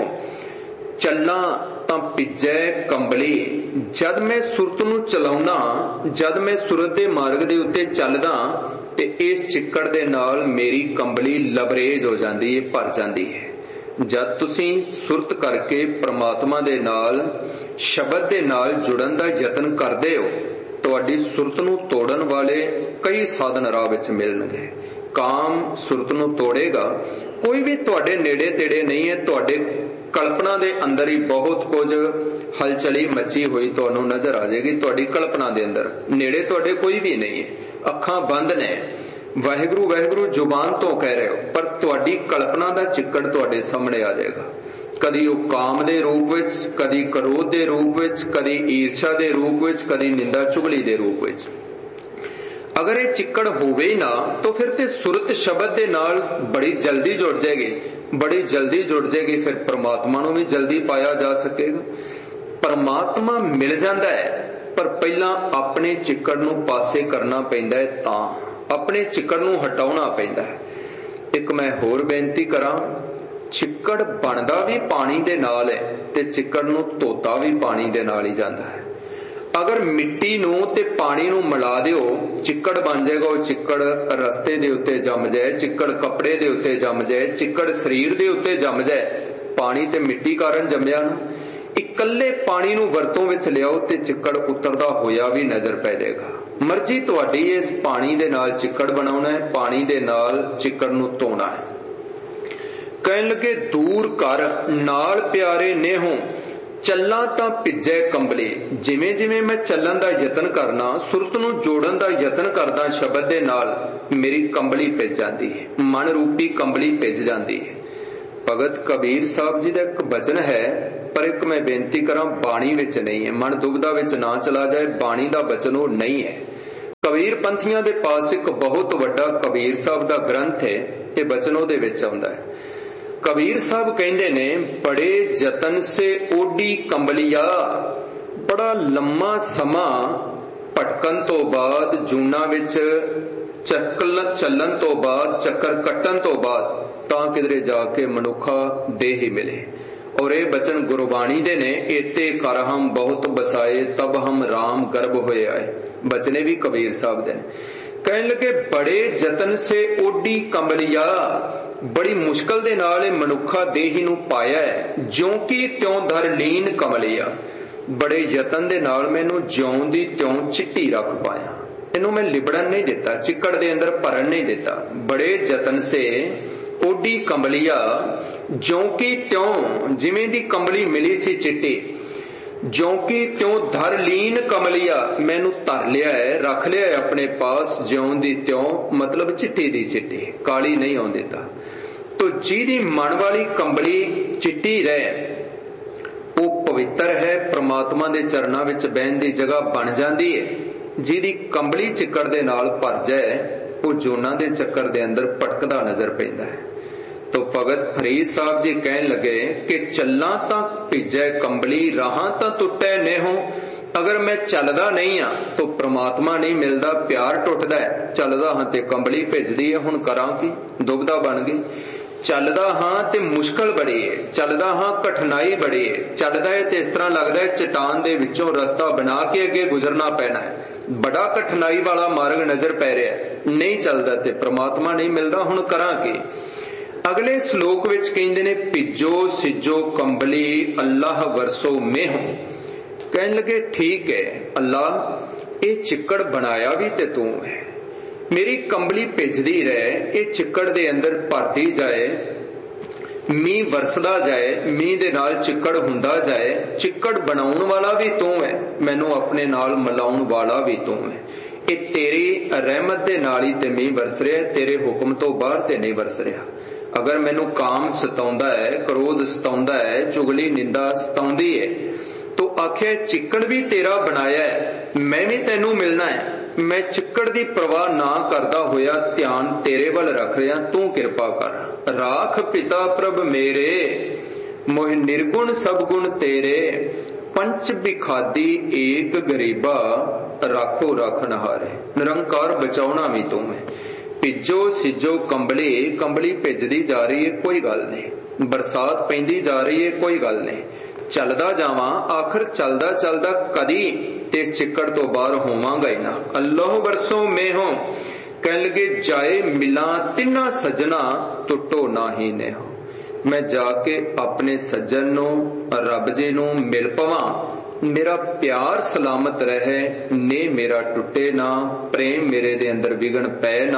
ਚੱਲਾਂ ਤਾਂ ਭਿੱਜੈ ਕੰਬਲੀ। ਜਦ ਮੈਂ ਸੁਰਤ ਨੂੰ ਚਲਾਉਣਾ, ਜਦ ਮੈਂ ਸੁਰਤ ਦੇ ਮਾਰਗ ਦੇ ਉੱਤੇ ਚੱਲਦਾ ਤੇ ਇਸ ਚਿੱਕੜ ਦੇ ਨਾਲ ਮੇਰੀ ਕੰਬਲੀ ਲਬਰੇਜ ਹੋ ਜਾਂਦੀ ਹੈ, ਭਰ ਜਾਂਦੀ ਹੈ। ਜਦ ਤੁਸੀਂ ਸੁਰਤ ਕਰਕੇ ਪ੍ਰਮਾਤਮਾ ਦੇ ਨਾਲ, ਸ਼ਬਦ ਦੇ ਨਾਲ ਜੁੜਨ ਦਾ ਯਤਨ ਕਰਦੇ ਹੋ, ਤੁਹਾਡੀ ਸੁਰਤ ਨੂੰ ਤੋੜਨ ਵਾਲੇ ਕਈ ਸਾਧਨ ਰਾਹ ਵਿੱਚ ਮਿਲਣਗੇ। ਕਾਮ ਸੁਰਤ ਨੂੰ ਤੋੜੇਗਾ, ਕੋਈ ਵੀ ਤੁਹਾਡੇ ਨੇੜੇ ਤੇੜੇ ਨਹੀਂ ਹੈ, ਤੁਹਾਡੇ ਕਲਪਨਾ ਦੇ ਅੰਦਰ ਹੀ ਬਹੁਤ ਕੁਝ ਹਲਚਲੀ ਮੱਚੀ ਹੋਈ ਤੁਹਾਨੂੰ ਨਜ਼ਰ ਆ ਜਾਏਗੀ। ਤੁਹਾਡੀ ਕਲਪਨਾ ਦੇ ਅੰਦਰ ਨੇੜੇ ਤੁਹਾਡੇ ਕੋਈ ਵੀ ਨਹੀਂ ਹੈ, ਅੱਖਾਂ ਬੰਦ ਨੇ, ਵਾਹਿਗੁਰੂ ਵਾਹਿਗੁਰੂ ਜ਼ੁਬਾਨ ਤੋਂ ਕਹਿ ਰਹੇ ਹੋ, ਪਰ ਤੁਹਾਡੀ ਕਲਪਨਾ ਦਾ ਚਿੱਕੜ ਤੁਹਾਡੇ ਸਾਹਮਣੇ ਆ ਜਾਏਗਾ। ਕਦੀ ਉਹ ਕਾਮ ਦੇ ਰੂਪ ਵਿੱਚ, ਕਦੀ ਕ੍ਰੋਧ ਦੇ ਰੂਪ ਵਿੱਚ, ਕਦੀ ਈਰਸ਼ਾ ਦੇ ਰੂਪ ਵਿੱਚ, ਕਦੀ ਨਿੰਦਾ ਚੁਗਲੀ ਦੇ ਰੂਪ ਵਿੱਚ। ਅਗਰ ਇਹ ਚਿੱਕੜ ਹੋਵੇ ਹੀ ਨਾ ਤਾਂ ਫਿਰ ਤੇ ਸੁਰਤ ਸ਼ਬਦ ਦੇ ਨਾਲ ਬੜੀ ਜਲਦੀ ਜੁੜ ਜਾਏਗੀ, ਬੜੀ ਜਲਦੀ ਜੁੜ ਜਾਏਗੀ, ਫਿਰ ਪ੍ਰਮਾਤਮਾ ਨੂੰ ਵੀ ਜਲਦੀ ਪਾਇਆ ਜਾ ਸਕੇਗਾ। ਪਰਮਾਤਮਾ ਮਿਲ ਜਾਂਦਾ ਹੈ, ਪਰ ਪਹਿਲਾਂ ਆਪਣੇ ਚਿੱਕੜ ਨੂੰ ਪਾਸੇ ਕਰਨਾ ਪੈਂਦਾ ਹੈ, ਤਾਂ ਆਪਣੇ ਚਿੱਕੜ ਨੂੰ ਹਟਾਉਣਾ ਪੈਂਦਾ ਹੈ। ਇੱਕ ਮੈਂ ਹੋਰ ਬੇਨਤੀ ਕਰਾਂ, ਚਿੱਕੜ ਬਣਦਾ ਵੀ ਪਾਣੀ ਦੇ ਨਾਲ ਹੈ ਤੇ ਚਿੱਕੜ ਨੂੰ ਧੋਤਾ ਵੀ ਪਾਣੀ ਦੇ ਨਾਲ ਹੀ ਜਾਂਦਾ ਹੈ। ਅਗਰ ਮਿੱਟੀ ਨੂੰ ਤੇ ਪਾਣੀ ਨੂੰ ਮਿਲਾ ਦਿਓ, ਚਿੱਕੜ ਬਣ ਜਾਏਗਾ। ਉਹ ਚਿੱਕੜ ਰਸਤੇ ਦੇ ਉੱਤੇ ਜੰਮ ਜਾਏ, ਚਿੱਕੜ ਕੱਪੜੇ ਦੇ ਉੱਤੇ ਜੰਮ ਜਾਏ, ਚਿੱਕੜ ਸਰੀਰ ਦੇ ਉੱਤੇ ਜੰਮ ਜਾਏ, ਪਾਣੀ ਤੇ ਮਿੱਟੀ ਕਾਰਨ ਜੰਮਿਆ ਨਾ। ਇਕੱਲੇ ਪਾਣੀ ਨੂੰ ਵਰਤੋਂ ਵਿੱਚ ਲਿਆਓ ਤੇ ਚਿੱਕੜ ਉਤਰਦਾ ਹੋਇਆ ਵੀ ਨਜ਼ਰ ਪੈ ਜਾਏਗਾ। ਮਰਜ਼ੀ ਤੁਹਾਡੀ ਇਸ ਪਾਣੀ ਦੇ ਨਾਲ ਚਿੱਕੜ ਬਣਾਉਣਾ ਹੈ, ਪਾਣੀ ਦੇ ਨਾਲ ਚਿੱਕੜ ਨੂੰ ਧੋਣਾ ਹੈ। ਕਹਿਣ ਲੱਗੇ ਦੂਰ ਘਰ ਨਾਲ ਪਿਆਰੇ ਨੇਹੋਂ, ਚੱਲਾਂ ਤਾਂ ਭਿੱਜੈ ਕੰਬਲੇ। ਜਿਵੇਂ ਜਿਵੇਂ ਮੈਂ ਚੱਲਣ ਦਾ ਯਤਨ ਕਰਨਾ, ਸੁਰਤ ਨੂੰ ਜੋੜਨ ਦਾ ਯਤਨ ਕਰਦਾ ਸ਼ਬਦ ਦੇ ਨਾਲ, ਮੇਰੀ ਕੰਬਲੀ ਭਿੱਜ ਜਾਂਦੀ ਹੈ, ਮਨ ਰੂਪੀ ਕੰਬਲੀ ਭਿੱਜ ਜਾਂਦੀ ਹੈ। ਭਗਤ ਕਬੀਰ ਸਾਹਿਬ ਜੀ ਦਾ ਇੱਕ ਬਚਨ ਹੈ, पर एक मैं बेनती करा, बाणी विच नहीं है। मन दुविधा विच ना चला जाए, बाणी दा वचन वो नहीं है। कबीर पंथियां दे पास एक बहुत वड्डा कबीर साहब दा ग्रंथ है, ये वचन उहदे विच आउंदा है। कबीर साहब कहंदे ने, बड़े जतन से ओडी कंबलिया, बड़ा लम्मा समा भटकन तो बाद, जूना विच चक्कर चलन तो बाद, चक्कर कट्टन तो बाद तां किधरे जाके मनुखा देह ही मिले। और ये बचन गुरबाणी दे ने, एते कर हम बहुत बसाए, तब हम राम गर्भ होए आए। बचने भी कबीर साहब दे ने। कहने लगे, बड़े जतन से ओडी कंबलिया, बड़ी मुश्किल दे नाल मनुखा देही नूं पाया है, ज्यों की त्यों धर लीन कमलिया, बड़े यतन दे नाल मैनू ज्यों दी त्यों चिट्टी रख पाया। इनू मैं लिबड़न नहीं दिता, चिक्कड़ दे अंदर भरन नहीं दिता। बड़े जतन से ओडी कंबलिया, ज्यों की त्यों, जिवें दी कंबली मिली सी चिट्टी, ज्यों की त्यों धर लीन कमलिया, मैनू धर लिया है, रख लिया है अपने पास, ज्यों दी त्यों मतलब चिट्टी दी चिट्टी, काली नहीं आउं दिता। तो जिहदी मन वाली कंबली चिट्टी रहे, वो पवित्र है, परमात्मा दे चरनां विच बहन दी जगह बन जाती है। जिहदी कंबली चिक्कड़ दे नाल भर जाए, वो जोना दे चक्कर दे अंदर भटकदा नजर पैंदा है। तो भगत फरीद साहब जी कहन लगे कि चलना तां भिजै कंबली, राहां तां टुटै नेहों। अगर मैं चलदा नहीं हाँ तो परमात्मा नहीं मिलदा, प्यार टुटदा है। चलदा हाँ ते कंबली भिजदी है, हुण करां की, दुविधा बन गई। चलदा हाँ ते मुश्किल बड़ी है, चलदा हाँ कठिनाई बड़ी है, चलदा है ते इस तरह लगदा है चट्टान दे विचों रस्ता बना के अगे गुजरना पैना है, बड़ा कठिनाई वाला मार्ग नजर पै रहा है, नहीं चलदा ते परमात्मा नहीं मिलदा, हुण करां की। अगले श्लोक विच कहंदे ने, भिजो सिजो कंबली अल्लाह वरसो मेहों। कहन लगे, ठीक है अल्लाह, ये चिक्कड़ बनाया भी ते तू है, मेरी कंबली भिजदी रहे, ये चिक्कड़ दे अंदर भरती जाए, मीह वरसदा जाए, मीह दे नाल चिक्कड़ हुंदा जाए, चिक्कड़ बनाउण वाला भी तू है, मैनू अपने नाल मिलाउण वाला भी तू है। ये तेरी रहमत दे नाल ही ते मीह वरस रहा, तेरे हुक्म तो बाहर ते नहीं वरस रहा। अगर मैनू काम सताउंदा है, क्रोध सताउंदा है, चुगली निंदा सताउंदी है, तो आखे चिक्कड़ भी तेरा बनाया है, मैं भी तेनू मिलना है। मैं चिक्कड़ दी परवाह ना करदा होया ध्यान तेरे वल रख रहा, तू किरपा कर। राख पिता प्रभ मेरे, मोह निर्गुण सब गुण तेरे, पंच बिखादी एक गरीबा, राखो रखनहारे। निरंकार बचाउणा भी तू है। भिजो सिजो कंबली, कंबली भिजदी जा रही है, कोई गल नहीं, बरसात पैंदी जा रही है, कोई गल नहीं, चलदा जावां, आखिर चलदा चलदा कदी ते इस चिक्कड़ तो बाहर होवांगा ही ना। अल्लाह वरसों मेहों, कहन लगे, जाए मिला तिन्ना सजना, टुटो ना ही नेहो। मैं जाके अपने सज्जन नू, रब जी नू मिल पवां, मेरा प्यार सलामत रहे, ने मेरा टुटे ना, प्रेम मेरे दे अंदर विघन पै ना।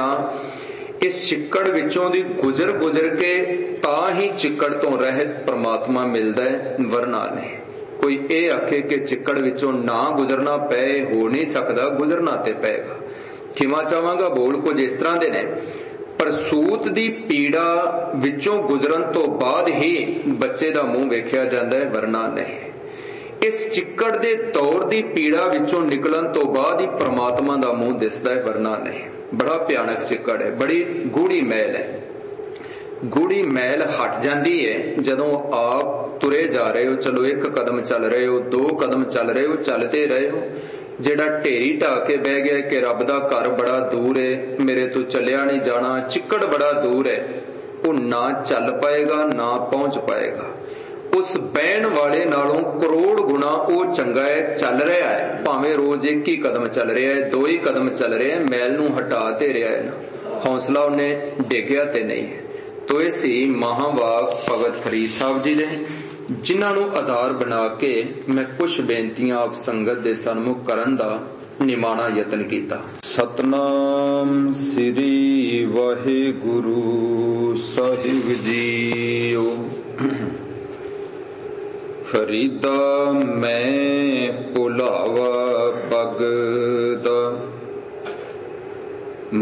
इस चिक्कड़ विचों दी गुजर गुजर के तां ही चिक्कड़ तो रहत परमात्मा मिलदा है, वरना नहीं। कोई ये आखे कि चिक्कड़ विचों ना गुजरना पै, हो नहीं सकदा, गुजरना ते पैगा। खिमा चाहांगा बोल कुछ इस तरह दे ने, पर सूत दी पीड़ा विचों गुजरन तो बाद ही बच्चे दा मुंह वेखिया जांदा है, वरना नहीं। इस चिक्कड़ दे दौर दी पीड़ा विचों निकलन तो बाद ही परमात्मा दा मुंह दिसदा है, वरना नहीं। बड़ा भयानक चिक्कड़ है, बड़ी गूढ़ी मैल है। गूढ़ी मैल हट जाती है जदों आप तुरे जा रहे हो, चलो एक कदम चल रहे हो, दो कदम चल रहे हो, चलते रहे हो। जेड़ा ढेरी ढा के बह गया कि रब दा घर बड़ा दूर है, मेरे तो चलिया नहीं जाना, चिक्कड़ बड़ा दूर है, वो ना चल पाएगा ना पहुंच पाएगा। उस बहन वाले नालों करोड़ गुना वो चंगा है, चल रहा है, भावें रोज एक ही कदम चल रहा है, दो ही कदम चल रहे हैं, मैल नूं हटा ते रहा है ना, हौसला उन्हें डिग्या ते नहीं है। तो ये सी महावाक भगत फरीद साहब जी ने, जिन्हां नूं आधार बना के मैं कुछ बेनतियां आप संगत दे सन्मुख करन दा निमाणा यतन कीता। सतनाम श्री वाहिगुरु साहिब जीओ। फरीदा मैं